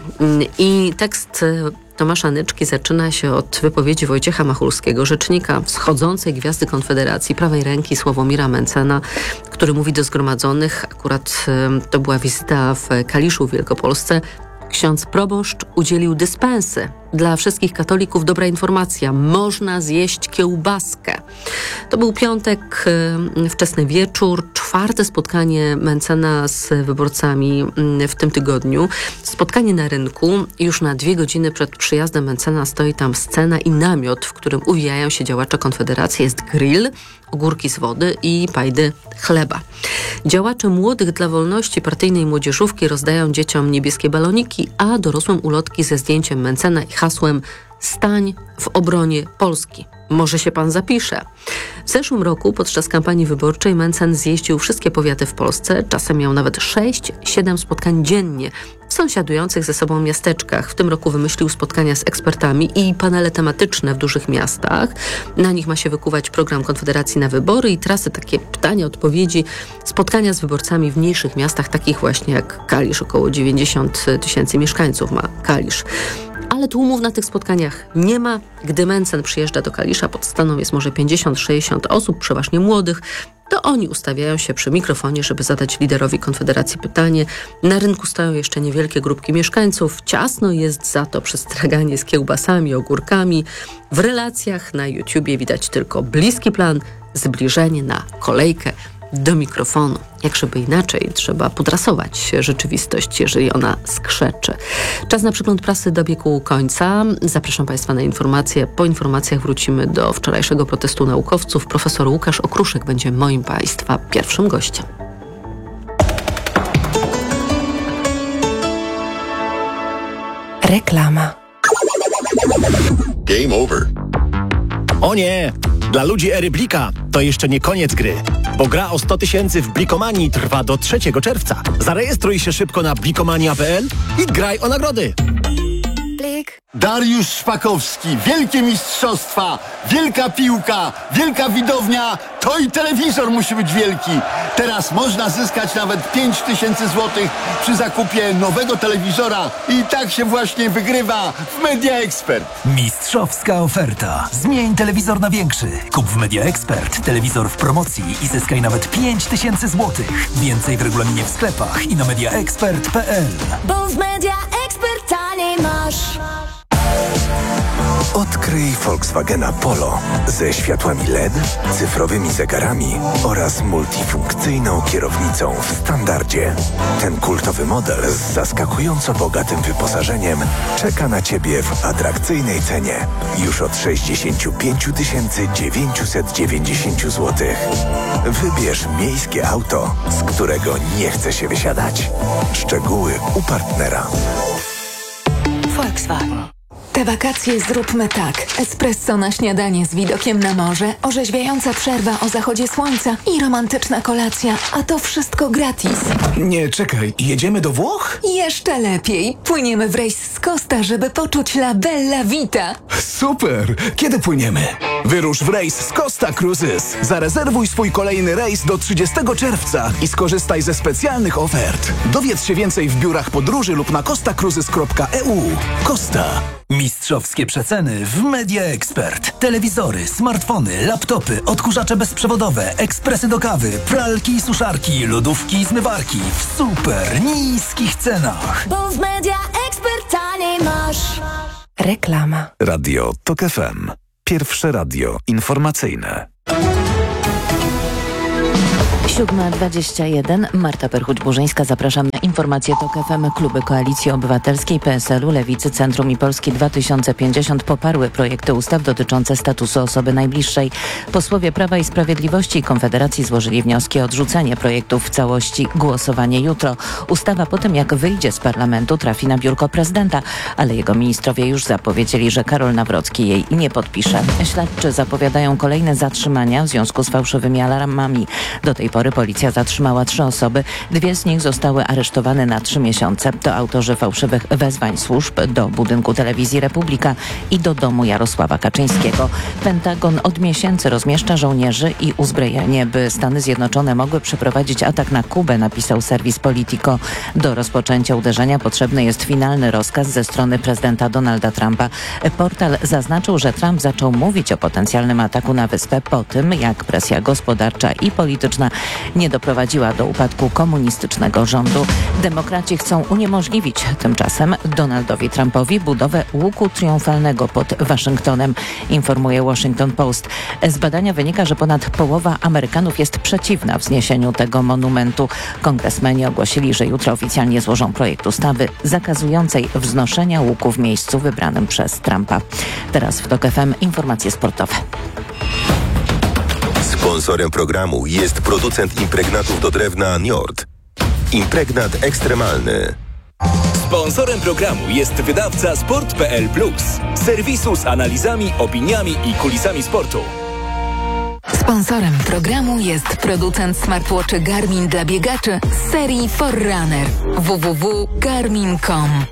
I tekst Tomasza Nyczki zaczyna się od wypowiedzi Wojciecha Machulskiego, rzecznika wschodzącej gwiazdy Konfederacji, prawej ręki Sławomira Mencena, który mówi do zgromadzonych, akurat to była wizyta w Kaliszu w Wielkopolsce. Ksiądz proboszcz udzielił dyspensy dla wszystkich katolików. Dobra informacja, można zjeść kiełbaskę. To był piątek, wczesny wieczór, czwarte spotkanie Mencena z wyborcami w tym tygodniu. Spotkanie na rynku. Już na 2 godziny przed przyjazdem Mencena stoi tam scena i namiot, w którym uwijają się działacze Konfederacji. Jest grill, ogórki z wody i pajdy chleba. Działacze Młodych dla Wolności partyjnej młodzieżówki rozdają dzieciom niebieskie baloniki, a dorosłym ulotki ze zdjęciem Mencena i hasłem „Stań w obronie Polski”. Może się pan zapisze. W zeszłym roku podczas kampanii wyborczej Mencen zjeździł wszystkie powiaty w Polsce. Czasem miał nawet 6-7 spotkań dziennie w sąsiadujących ze sobą miasteczkach. W tym roku wymyślił spotkania z ekspertami i panele tematyczne w dużych miastach. Na nich ma się wykuwać program Konfederacji na wybory i trasy, takie pytania, odpowiedzi, spotkania z wyborcami w mniejszych miastach, takich właśnie jak Kalisz. Około 90 000 mieszkańców ma Kalisz. Ale tłumów na tych spotkaniach nie ma. Gdy Mencen przyjeżdża do Kalisza, pod staną jest może 50-60 osób, przeważnie młodych, to oni ustawiają się przy mikrofonie, żeby zadać liderowi Konfederacji pytanie. Na rynku stoją jeszcze niewielkie grupki mieszkańców. Ciasno jest za to przestraganie z kiełbasami, ogórkami. W relacjach na YouTubie widać tylko bliski plan, zbliżenie na kolejkę do mikrofonu. Jak żeby inaczej, trzeba podrasować rzeczywistość, jeżeli ona skrzeczy. Czas na przegląd prasy dobiegł końca. Zapraszam Państwa na informacje. Po informacjach wrócimy do wczorajszego protestu naukowców. Profesor Łukasz Okruszek będzie moim Państwa pierwszym gościem. Reklama. Game over. O nie! Dla ludzi ery Blika to jeszcze nie koniec gry, bo gra o 100 000 w Blikomanii trwa do 3 czerwca. Zarejestruj się szybko na blikomania.pl i graj o nagrody. Blik. Dariusz Szpakowski, wielkie mistrzostwa, wielka piłka, wielka widownia, to i telewizor musi być wielki. Teraz można zyskać nawet 5000 złotych przy zakupie nowego telewizora i tak się właśnie wygrywa w Media Expert. Mistrzowska oferta. Zmień telewizor na większy. Kup w Media Expert telewizor w promocji i zyskaj nawet 5000 złotych. Więcej w regulaminie w sklepach i na mediaexpert.pl. Bo w Media Expert taniej masz. Odkryj Volkswagena Polo ze światłami LED, cyfrowymi zegarami oraz multifunkcyjną kierownicą w standardzie. Ten kultowy model z zaskakująco bogatym wyposażeniem czeka na Ciebie w atrakcyjnej cenie już od 65 990 zł. Wybierz miejskie auto, z którego nie chce się wysiadać. Szczegóły u partnera. Volkswagen. Te wakacje zróbmy tak. Espresso na śniadanie z widokiem na morze, orzeźwiająca przerwa o zachodzie słońca i romantyczna kolacja, a to wszystko gratis. Nie, czekaj, jedziemy do Włoch? Jeszcze lepiej. Płyniemy w rejs z Costa, żeby poczuć la bella vita. Super! Kiedy płyniemy? Wyrusz w rejs z Costa Cruises. Zarezerwuj swój kolejny rejs do 30 czerwca i skorzystaj ze specjalnych ofert. Dowiedz się więcej w biurach podróży lub na costacruises.eu. Costa. Mistrzowskie przeceny w Media Expert. Telewizory, smartfony, laptopy, odkurzacze bezprzewodowe, ekspresy do kawy, pralki i suszarki, lodówki i zmywarki w super niskich cenach. Bo w Media Expert taniej masz. Reklama. Radio TOK FM. Pierwsze radio informacyjne. 7:21. Marta Perchuć-Burzyńska. Zapraszam na informacje TOK FM. Kluby Koalicji Obywatelskiej, PSL-u, Lewicy, Centrum i Polski 2050 poparły projekty ustaw dotyczące statusu osoby najbliższej. Posłowie Prawa i Sprawiedliwości i Konfederacji złożyli wnioski o odrzucenie projektów w całości. Głosowanie jutro. Ustawa po tym, jak wyjdzie z parlamentu, trafi na biurko prezydenta, ale jego ministrowie już zapowiedzieli, że Karol Nawrocki jej nie podpisze. Śledczy zapowiadają kolejne zatrzymania w związku z fałszywymi alarmami. Do tej pory policja zatrzymała 3 osoby. 2 z nich zostały aresztowane na 3 miesiące. To autorzy fałszywych wezwań służb do budynku Telewizji Republika i do domu Jarosława Kaczyńskiego. Pentagon od miesięcy rozmieszcza żołnierzy i uzbrojenie, by Stany Zjednoczone mogły przeprowadzić atak na Kubę, napisał serwis Politico. Do rozpoczęcia uderzenia potrzebny jest finalny rozkaz ze strony prezydenta Donalda Trumpa. Portal zaznaczył, że Trump zaczął mówić o potencjalnym ataku na wyspę po tym, jak presja gospodarcza i polityczna nie doprowadziła do upadku komunistycznego rządu. Demokraci chcą uniemożliwić tymczasem Donaldowi Trumpowi budowę łuku triumfalnego pod Waszyngtonem, informuje Washington Post. Z badania wynika, że ponad połowa Amerykanów jest przeciwna wzniesieniu tego monumentu. Kongresmeni ogłosili, że jutro oficjalnie złożą projekt ustawy zakazującej wznoszenia łuku w miejscu wybranym przez Trumpa. Teraz w TOK FM informacje sportowe. Sponsorem programu jest producent impregnatów do drewna Njord. Impregnat ekstremalny. Sponsorem programu jest wydawca Sport.pl Plus. Serwisu z analizami, opiniami i kulisami sportu. Sponsorem programu jest producent smartwatchy Garmin dla biegaczy z serii Forerunner. www.garmin.com.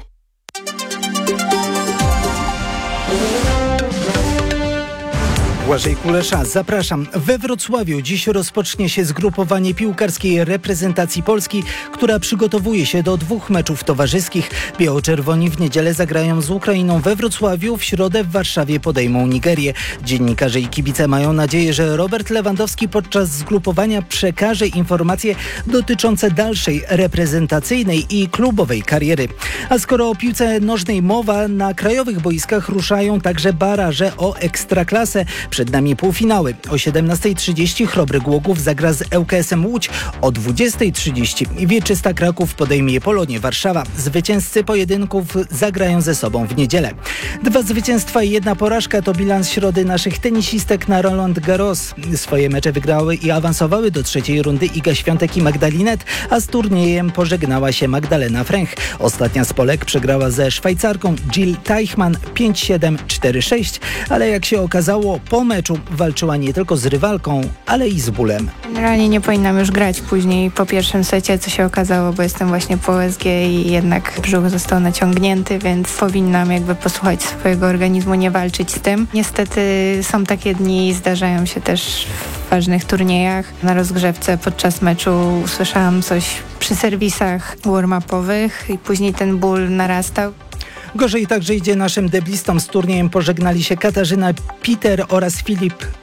Błażej Kulesza, zapraszam. We Wrocławiu dziś rozpocznie się zgrupowanie piłkarskiej reprezentacji Polski, która przygotowuje się do 2 meczów towarzyskich. Biało-czerwoni w niedzielę zagrają z Ukrainą we Wrocławiu, w środę w Warszawie podejmą Nigerię. Dziennikarze i kibice mają nadzieję, że Robert Lewandowski podczas zgrupowania przekaże informacje dotyczące dalszej reprezentacyjnej i klubowej kariery. A skoro o piłce nożnej mowa, na krajowych boiskach ruszają także baraże o Ekstraklasę. Przed nami półfinały. O 17:30 Chrobry Głogów zagra z ŁKS-em Łódź. O 20:30 Wieczysta Kraków podejmie Polonię Warszawa. Zwycięzcy pojedynków zagrają ze sobą w niedzielę. 2 zwycięstwa i 1 porażka to bilans środy naszych tenisistek na Roland Garros. Swoje mecze wygrały i awansowały do 3. rundy Iga Świątek i Magdalinet, a z turniejem pożegnała się Magdalena Fręch. Ostatnia z Polek przegrała ze Szwajcarką Jill Teichmann 5-7, 4-6, ale jak się okazało, po meczu walczyła nie tylko z rywalką, ale i z bólem. Generalnie nie powinnam już grać później po pierwszym secie, co się okazało, bo jestem właśnie po USG i jednak brzuch został naciągnięty, więc powinnam jakby posłuchać swojego organizmu, nie walczyć z tym. Niestety są takie dni, zdarzają się też w ważnych turniejach. Na rozgrzewce podczas meczu usłyszałam coś przy serwisach warm-upowych i później ten ból narastał. Gorzej także idzie naszym deblistom. Z turniejem pożegnali się Katarzyna Peter oraz Filip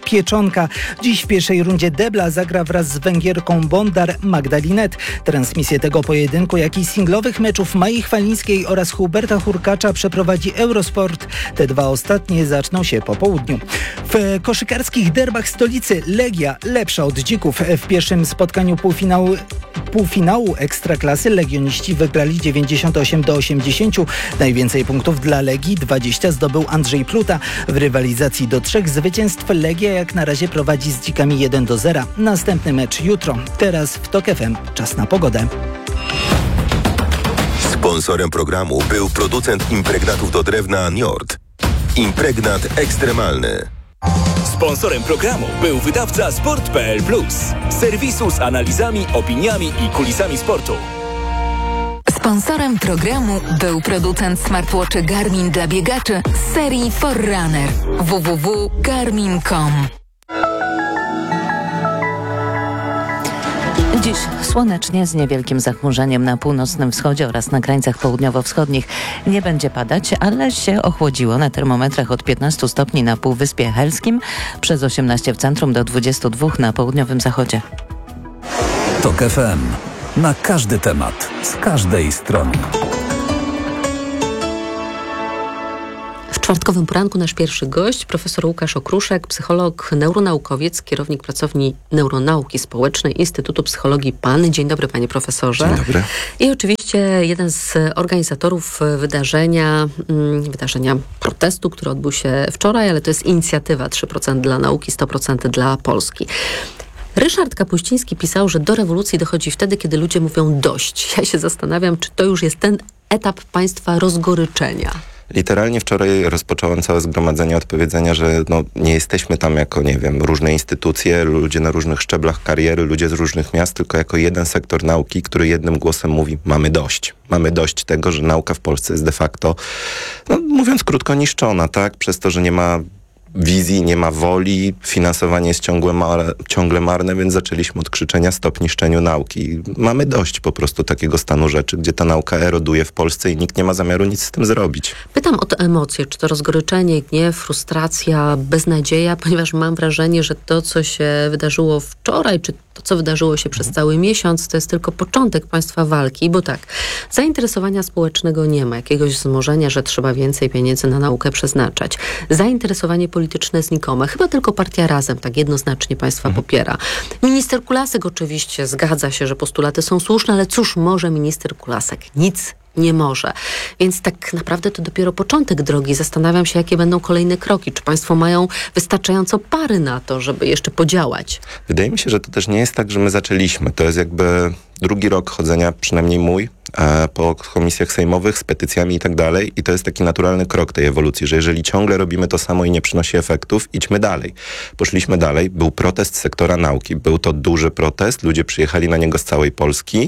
Pieczonka. Dziś w pierwszej rundzie debla zagra wraz z Węgierką Bondar Magdalinet. Transmisję tego pojedynku, jak i singlowych meczów Mai Chwalińskiej oraz Huberta Hurkacza przeprowadzi Eurosport. Te dwa ostatnie zaczną się po południu. W koszykarskich derbach stolicy Legia lepsza od Dzików. W pierwszym spotkaniu półfinału Ekstraklasy legioniści wygrali 98-80. Najwięcej punktów dla Legii, 20, zdobył Andrzej Pluta. W rywalizacji do 3 zwycięstw Legia jak na razie prowadzi z Dzikami 1-0. Następny mecz jutro. Teraz w TOK FM czas na pogodę. Sponsorem programu był producent impregnatów do drewna Njord. Impregnat ekstremalny. Sponsorem programu był wydawca Sport.pl Plus. Serwisu z analizami, opiniami i kulisami sportu. Sponsorem programu był producent smartwatchy Garmin dla biegaczy z serii Forerunner. www.garmin.com. Dziś słonecznie z niewielkim zachmurzeniem na północnym wschodzie oraz na krańcach południowo-wschodnich. Nie będzie padać, ale się ochłodziło na termometrach od 15 stopni na Półwyspie Helskim, przez 18 w centrum do 22 na południowym zachodzie. TOK FM. Na każdy temat, z każdej strony. W czwartkowym poranku nasz pierwszy gość, profesor Łukasz Okruszek, psycholog, neuronaukowiec, kierownik pracowni Neuronauki Społecznej Instytutu Psychologii PAN. Dzień dobry, panie profesorze. Dzień dobry. I oczywiście jeden z organizatorów wydarzenia protestu, który odbył się wczoraj, ale to jest inicjatywa 3% dla nauki, 100% dla Polski. Ryszard Kapuściński pisał, że do rewolucji dochodzi wtedy, kiedy ludzie mówią dość. Ja się zastanawiam, czy to już jest ten etap państwa rozgoryczenia. Literalnie wczoraj rozpocząłem całe zgromadzenie od powiedzenia, że nie jesteśmy tam jako, różne instytucje, ludzie na różnych szczeblach kariery, ludzie z różnych miast, tylko jako jeden sektor nauki, który jednym głosem mówi, mamy dość. Mamy dość tego, że nauka w Polsce jest de facto, mówiąc krótko, niszczona, tak? Przez to, że nie ma wizji, nie ma woli, finansowanie jest ciągle marne, więc zaczęliśmy od krzyczenia stop niszczeniu nauki. Mamy dość po prostu takiego stanu rzeczy, gdzie ta nauka eroduje w Polsce i nikt nie ma zamiaru nic z tym zrobić. Pytam o te emocje, czy to rozgoryczenie, gniew, frustracja, beznadzieja, ponieważ mam wrażenie, że to, co się wydarzyło wczoraj, czy to, co wydarzyło się przez cały miesiąc, to jest tylko początek państwa walki, bo tak, zainteresowania społecznego nie ma, jakiegoś wzmożenia, że trzeba więcej pieniędzy na naukę przeznaczać. Zainteresowanie polityczne znikome. Chyba tylko partia Razem tak jednoznacznie państwa popiera. Minister Kulasek oczywiście zgadza się, że postulaty są słuszne, ale cóż może minister Kulasek? Nic nie może. Więc tak naprawdę to dopiero początek drogi. Zastanawiam się, jakie będą kolejne kroki. Czy państwo mają wystarczająco pary na to, żeby jeszcze podziałać? Wydaje mi się, że to też nie jest tak, że my zaczęliśmy. To jest jakby drugi rok chodzenia, przynajmniej mój, po komisjach sejmowych z petycjami i tak dalej. I to jest taki naturalny krok tej ewolucji, że jeżeli ciągle robimy to samo i nie przynosi efektów, idźmy dalej. Poszliśmy dalej. Był protest sektora nauki. Był to duży protest. Ludzie przyjechali na niego z całej Polski.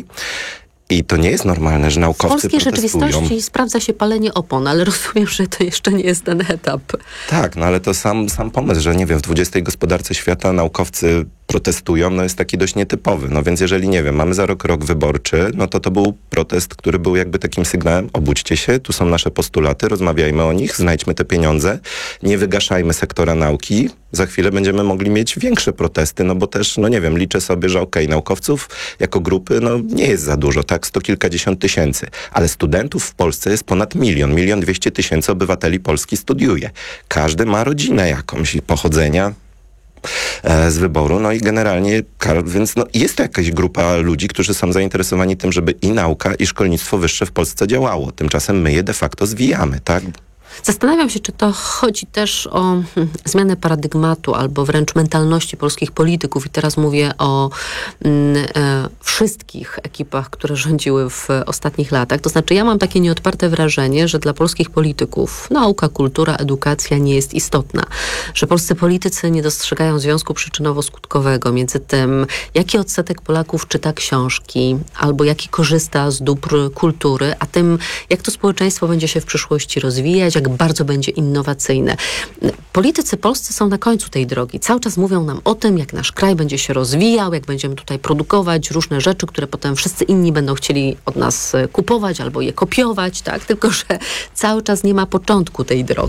I to nie jest normalne, że naukowcy protestują. W polskiej rzeczywistości sprawdza się palenie opon, ale rozumiem, że to jeszcze nie jest ten etap. Tak, ale to sam pomysł, że w 20. gospodarce świata naukowcy protestują, jest taki dość nietypowy. Więc jeżeli, mamy za rok wyborczy, to był protest, który był jakby takim sygnałem, obudźcie się, tu są nasze postulaty, rozmawiajmy o nich, znajdźmy te pieniądze, nie wygaszajmy sektora nauki, za chwilę będziemy mogli mieć większe protesty, bo też, liczę sobie, że naukowców jako grupy, nie jest za dużo, tak, 100 kilkadziesiąt tysięcy, ale studentów w Polsce jest ponad 1 200 000 obywateli Polski studiuje. Każdy ma rodzinę jakąś, pochodzenia z wyboru, i generalnie, więc jest to jakaś grupa ludzi, którzy są zainteresowani tym, żeby i nauka, i szkolnictwo wyższe w Polsce działało. Tymczasem my je de facto zwijamy, tak? Zastanawiam się, czy to chodzi też o zmianę paradygmatu albo wręcz mentalności polskich polityków i teraz mówię o wszystkich ekipach, które rządziły w ostatnich latach. To znaczy ja mam takie nieodparte wrażenie, że dla polskich polityków nauka, kultura, edukacja nie jest istotna. Że polscy politycy nie dostrzegają związku przyczynowo-skutkowego między tym, jaki odsetek Polaków czyta książki albo jaki korzysta z dóbr kultury, a tym, jak to społeczeństwo będzie się w przyszłości rozwijać, jak bardzo będzie innowacyjne. Politycy polscy są na końcu tej drogi. Cały czas mówią nam o tym, jak nasz kraj będzie się rozwijał, jak będziemy tutaj produkować różne rzeczy, które potem wszyscy inni będą chcieli od nas kupować albo je kopiować, tak? Tylko że cały czas nie ma początku tej drogi.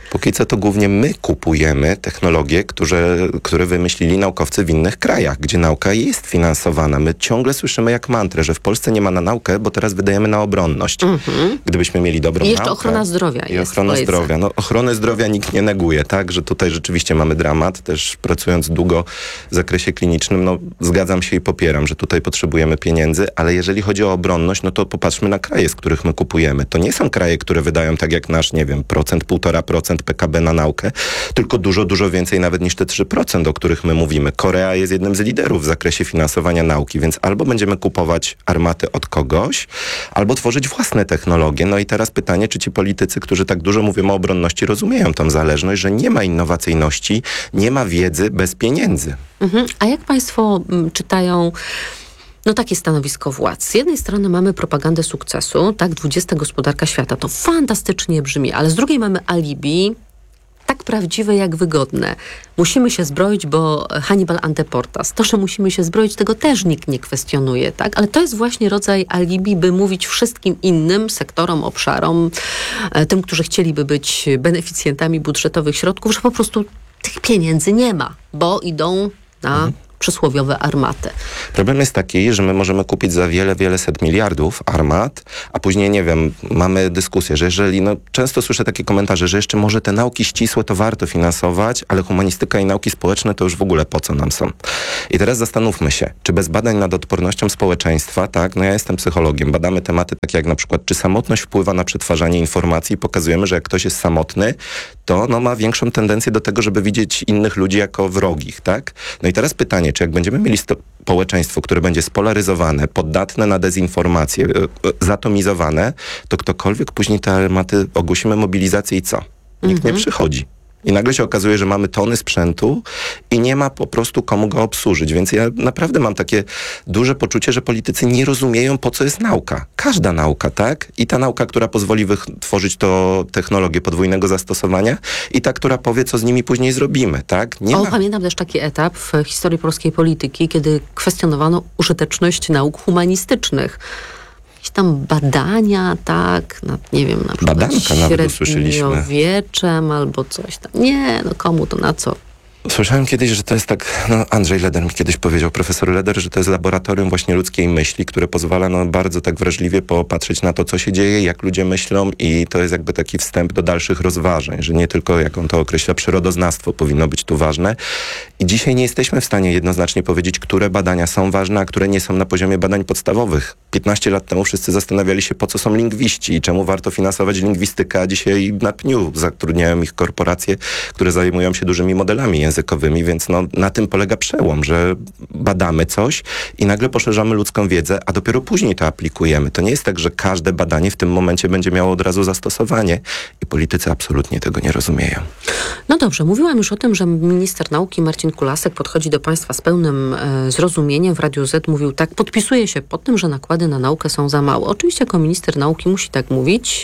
Póki co to głównie my kupujemy technologie, które wymyślili naukowcy w innych krajach, gdzie nauka jest finansowana. My ciągle słyszymy jak mantrę, że w Polsce nie ma na naukę, bo teraz wydajemy na obronność. Gdybyśmy mieli dobrą naukę... I jeszcze ochrona zdrowia jest. Ochrona zdrowia. No, ochronę zdrowia nikt nie neguje, tak? Że tutaj rzeczywiście mamy dramat. Też pracując długo w zakresie klinicznym, no zgadzam się i popieram, że tutaj potrzebujemy pieniędzy, ale jeżeli chodzi o obronność, no to popatrzmy na kraje, z których my kupujemy. To nie są kraje, które wydają tak jak nasz, nie wiem, 1,5% PKB na naukę, tylko dużo, dużo więcej nawet niż te 3%, o których my mówimy. Korea jest jednym z liderów w zakresie finansowania nauki, więc albo będziemy kupować armaty od kogoś, albo tworzyć własne technologie. No i teraz pytanie, czy ci politycy, którzy tak dużo mówią o obronności, rozumieją tą zależność, że nie ma innowacyjności, nie ma wiedzy bez pieniędzy. A jak państwo czytają takie stanowisko władz? Z jednej strony mamy propagandę sukcesu, tak, 20. gospodarka świata, to fantastycznie brzmi, ale z drugiej mamy alibi, tak prawdziwe jak wygodne. Musimy się zbroić, bo Hannibal anteportas. To, że musimy się zbroić, tego też nikt nie kwestionuje, tak? Ale to jest właśnie rodzaj alibi, by mówić wszystkim innym sektorom, obszarom, tym, którzy chcieliby być beneficjentami budżetowych środków, że po prostu tych pieniędzy nie ma, bo idą na przysłowiowe armaty. Problem jest taki, że my możemy kupić za wiele set miliardów armat, a później, nie wiem, mamy dyskusję, że jeżeli, często słyszę takie komentarze, że jeszcze może te nauki ścisłe to warto finansować, ale humanistyka i nauki społeczne to już w ogóle po co nam są. I teraz zastanówmy się, czy bez badań nad odpornością społeczeństwa, tak, ja jestem psychologiem, badamy tematy takie jak na przykład, czy samotność wpływa na przetwarzanie informacji i pokazujemy, że jak ktoś jest samotny, to ma większą tendencję do tego, żeby widzieć innych ludzi jako wrogich, tak? No i teraz pytanie, czy jak będziemy mieli społeczeństwo, które będzie spolaryzowane, poddatne na dezinformację, zatomizowane, to ktokolwiek później te armaty ogłosimy mobilizację i co? Nikt nie przychodzi. I nagle się okazuje, że mamy tony sprzętu i nie ma po prostu komu go obsłużyć. Więc ja naprawdę mam takie duże poczucie, że politycy nie rozumieją, po co jest nauka. Każda nauka, tak? I ta nauka, która pozwoli wytworzyć to technologię podwójnego zastosowania i ta, która powie, co z nimi później zrobimy, tak? Pamiętam też taki etap w historii polskiej polityki, kiedy kwestionowano użyteczność nauk humanistycznych. Jakieś tam badania, tak, nie wiem, na przykład Badanka nawet średniowieczem albo coś tam. Nie, komu to, na co? Słyszałem kiedyś, że to jest tak, Andrzej Leder mi kiedyś powiedział, profesor Leder, że to jest laboratorium właśnie ludzkiej myśli, które pozwala bardzo tak wrażliwie popatrzeć na to, co się dzieje, jak ludzie myślą i to jest jakby taki wstęp do dalszych rozważań, że nie tylko, jak on to określa, przyrodoznawstwo powinno być tu ważne. I dzisiaj nie jesteśmy w stanie jednoznacznie powiedzieć, które badania są ważne, a które nie są na poziomie badań podstawowych. 15 lat temu wszyscy zastanawiali się, po co są lingwiści i czemu warto finansować lingwistykę, a dzisiaj na pniu zatrudniają ich korporacje, które zajmują się dużymi modelami językowymi, więc na tym polega przełom, że badamy coś i nagle poszerzamy ludzką wiedzę, a dopiero później to aplikujemy. To nie jest tak, że każde badanie w tym momencie będzie miało od razu zastosowanie i politycy absolutnie tego nie rozumieją. No dobrze, mówiłam już o tym, że minister nauki Marcin Kulasek podchodzi do państwa z pełnym zrozumieniem. W Radiu Z mówił tak, podpisuje się pod tym, że nakłady na naukę są za małe. Oczywiście jako minister nauki musi tak mówić,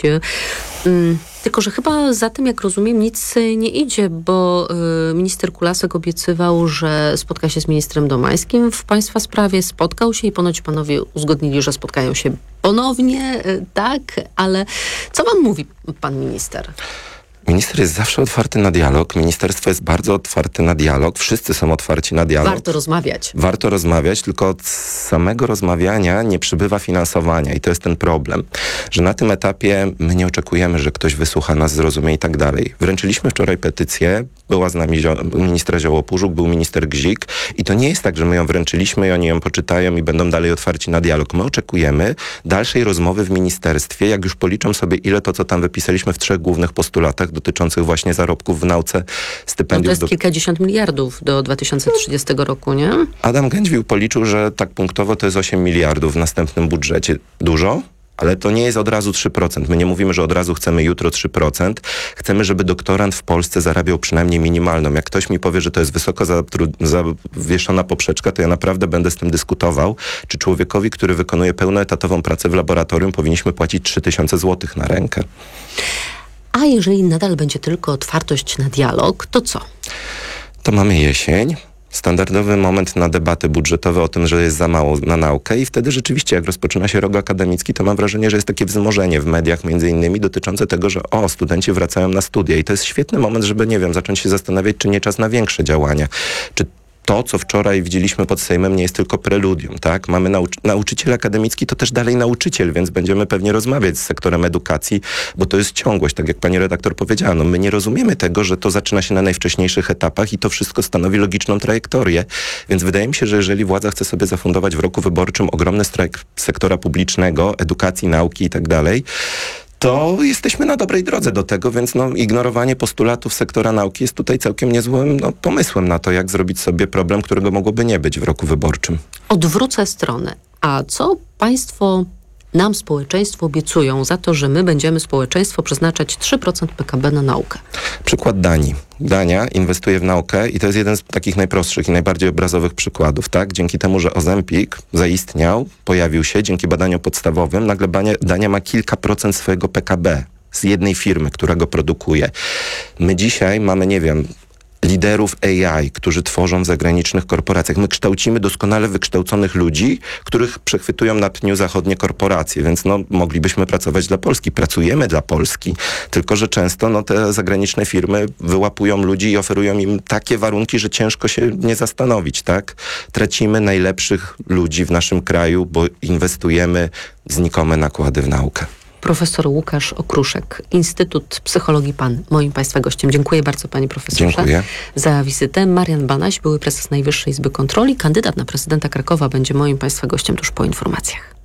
tylko że chyba za tym, jak rozumiem, nic nie idzie, bo minister Kulasek obiecywał, że spotka się z ministrem Domańskim w państwa sprawie, spotkał się i ponoć panowie uzgodnili, że spotkają się ponownie, tak, ale co wam mówi pan minister? Minister jest zawsze otwarty na dialog, ministerstwo jest bardzo otwarte na dialog, wszyscy są otwarci na dialog. Warto rozmawiać. Warto rozmawiać, tylko od samego rozmawiania nie przybywa finansowania i to jest ten problem, że na tym etapie my nie oczekujemy, że ktoś wysłucha nas, zrozumie i tak dalej. Wręczyliśmy wczoraj petycję, była z nami ministra Zioło-Pużuk, był minister Gzik i to nie jest tak, że my ją wręczyliśmy i oni ją poczytają i będą dalej otwarci na dialog. My oczekujemy dalszej rozmowy w ministerstwie, jak już policzą sobie, ile to, co tam wypisaliśmy w 3 głównych postulatach dotyczących właśnie zarobków w nauce, stypendiów. To jest kilkadziesiąt miliardów do 2030 roku, nie? Adam Gędźwił policzył, że tak punktowo to jest 8 miliardów w następnym budżecie. Dużo? Ale to nie jest od razu 3%. My nie mówimy, że od razu chcemy jutro 3%. Chcemy, żeby doktorant w Polsce zarabiał przynajmniej minimalną. Jak ktoś mi powie, że to jest wysoko zawieszona poprzeczka, to ja naprawdę będę z tym dyskutował. Czy człowiekowi, który wykonuje pełnoetatową pracę w laboratorium, powinniśmy płacić 3000 zł na rękę? A jeżeli nadal będzie tylko otwartość na dialog, to co? To mamy jesień. Standardowy moment na debaty budżetowe o tym, że jest za mało na naukę i wtedy rzeczywiście, jak rozpoczyna się rok akademicki, to mam wrażenie, że jest takie wzmożenie w mediach między innymi dotyczące tego, że studenci wracają na studia i to jest świetny moment, żeby, nie wiem, zacząć się zastanawiać, czy nie czas na większe działania. Czy to, co wczoraj widzieliśmy pod Sejmem, nie jest tylko preludium, tak? Mamy nauczyciel akademicki, to też dalej nauczyciel, więc będziemy pewnie rozmawiać z sektorem edukacji, bo to jest ciągłość, tak jak pani redaktor powiedziała. No my nie rozumiemy tego, że to zaczyna się na najwcześniejszych etapach i to wszystko stanowi logiczną trajektorię. Więc wydaje mi się, że jeżeli władza chce sobie zafundować w roku wyborczym ogromny strajk sektora publicznego, edukacji, nauki i tak dalej, to jesteśmy na dobrej drodze do tego, więc ignorowanie postulatów sektora nauki jest tutaj całkiem niezłym pomysłem na to, jak zrobić sobie problem, którego mogłoby nie być w roku wyborczym. Odwrócę stronę. A co państwo nam, społeczeństwo, obiecują za to, że my będziemy, społeczeństwo, przeznaczać 3% PKB na naukę? Przykład Danii. Dania inwestuje w naukę i to jest jeden z takich najprostszych i najbardziej obrazowych przykładów, tak? Dzięki temu, że Ozempik zaistniał, pojawił się, dzięki badaniom podstawowym, nagle Dania ma kilka procent swojego PKB z jednej firmy, która go produkuje. My dzisiaj mamy, nie wiem, liderów AI, którzy tworzą w zagranicznych korporacjach. My kształcimy doskonale wykształconych ludzi, których przechwytują na pniu zachodnie korporacje, więc moglibyśmy pracować dla Polski. Pracujemy dla Polski, tylko że często te zagraniczne firmy wyłapują ludzi i oferują im takie warunki, że ciężko się nie zastanowić, tak? Tracimy najlepszych ludzi w naszym kraju, bo inwestujemy znikome nakłady w naukę. Profesor Łukasz Okruszek, Instytut Psychologii PAN, moim państwa gościem. Dziękuję bardzo, panie profesorze, Dziękuję za wizytę. Marian Banaś, były prezes Najwyższej Izby Kontroli, kandydat na prezydenta Krakowa, będzie moim państwa gościem tuż po informacjach.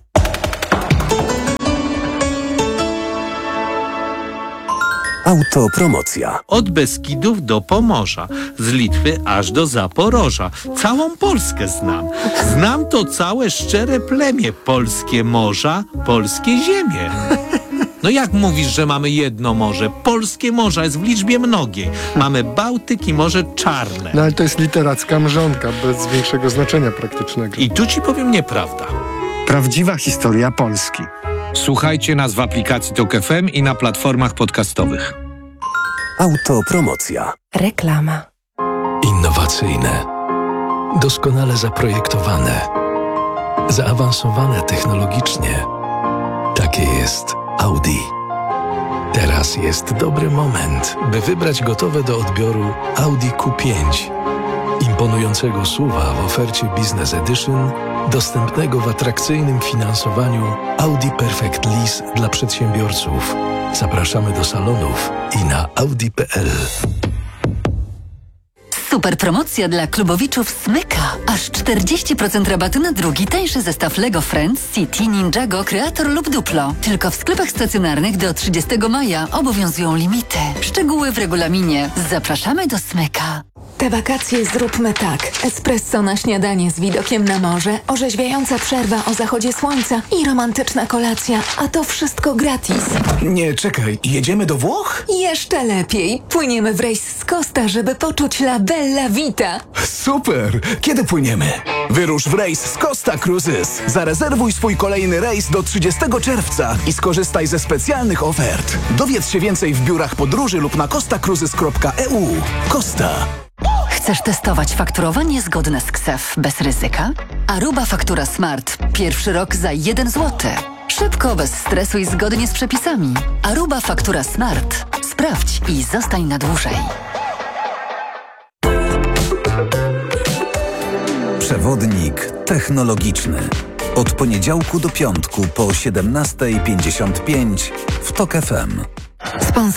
Autopromocja. Od Beskidów do Pomorza, z Litwy aż do Zaporoża. Całą Polskę znam. Znam to całe szczere plemię. Polskie morza, polskie ziemie. No jak mówisz, że mamy jedno morze? Polskie morza jest w liczbie mnogiej. Mamy Bałtyk i Morze Czarne. No ale to jest literacka mrzonka, bez większego znaczenia praktycznego. I tu ci powiem nieprawda. Prawdziwa historia Polski. Słuchajcie nas w aplikacji TOK FM i na platformach podcastowych. Autopromocja. Reklama. Innowacyjne, doskonale zaprojektowane, zaawansowane technologicznie. Takie jest Audi. Teraz jest dobry moment, by wybrać gotowe do odbioru Audi Q5. Imponującego SUV-a w ofercie Business Edition, dostępnego w atrakcyjnym finansowaniu Audi Perfect Lease dla przedsiębiorców. Zapraszamy do salonów i na audi.pl. Super promocja dla klubowiczów Smyka. Aż 40% rabatu na drugi tańszy zestaw Lego Friends, City, Ninjago, Creator lub Duplo. Tylko w sklepach stacjonarnych do 30 maja obowiązują limity. Szczegóły w regulaminie. Zapraszamy do Smyka. Te wakacje zróbmy tak. Espresso na śniadanie z widokiem na morze, orzeźwiająca przerwa o zachodzie słońca i romantyczna kolacja. A to wszystko gratis. Nie, czekaj. Jedziemy do Włoch? Jeszcze lepiej. Płyniemy w rejs z Costa, żeby poczuć la bella vita. Super! Kiedy płyniemy? Wyrusz w rejs z Costa Cruises. Zarezerwuj swój kolejny rejs do 30 czerwca i skorzystaj ze specjalnych ofert. Dowiedz się więcej w biurach podróży lub na costacruises.eu. Costa. Chcesz testować fakturowanie zgodne z KSEF bez ryzyka? Aruba Faktura Smart. Pierwszy rok za 1 zł. Szybko, bez stresu i zgodnie z przepisami. Aruba Faktura Smart. Sprawdź i zostań na dłużej. Przewodnik technologiczny. Od poniedziałku do piątku po 17:55 w TOK FM.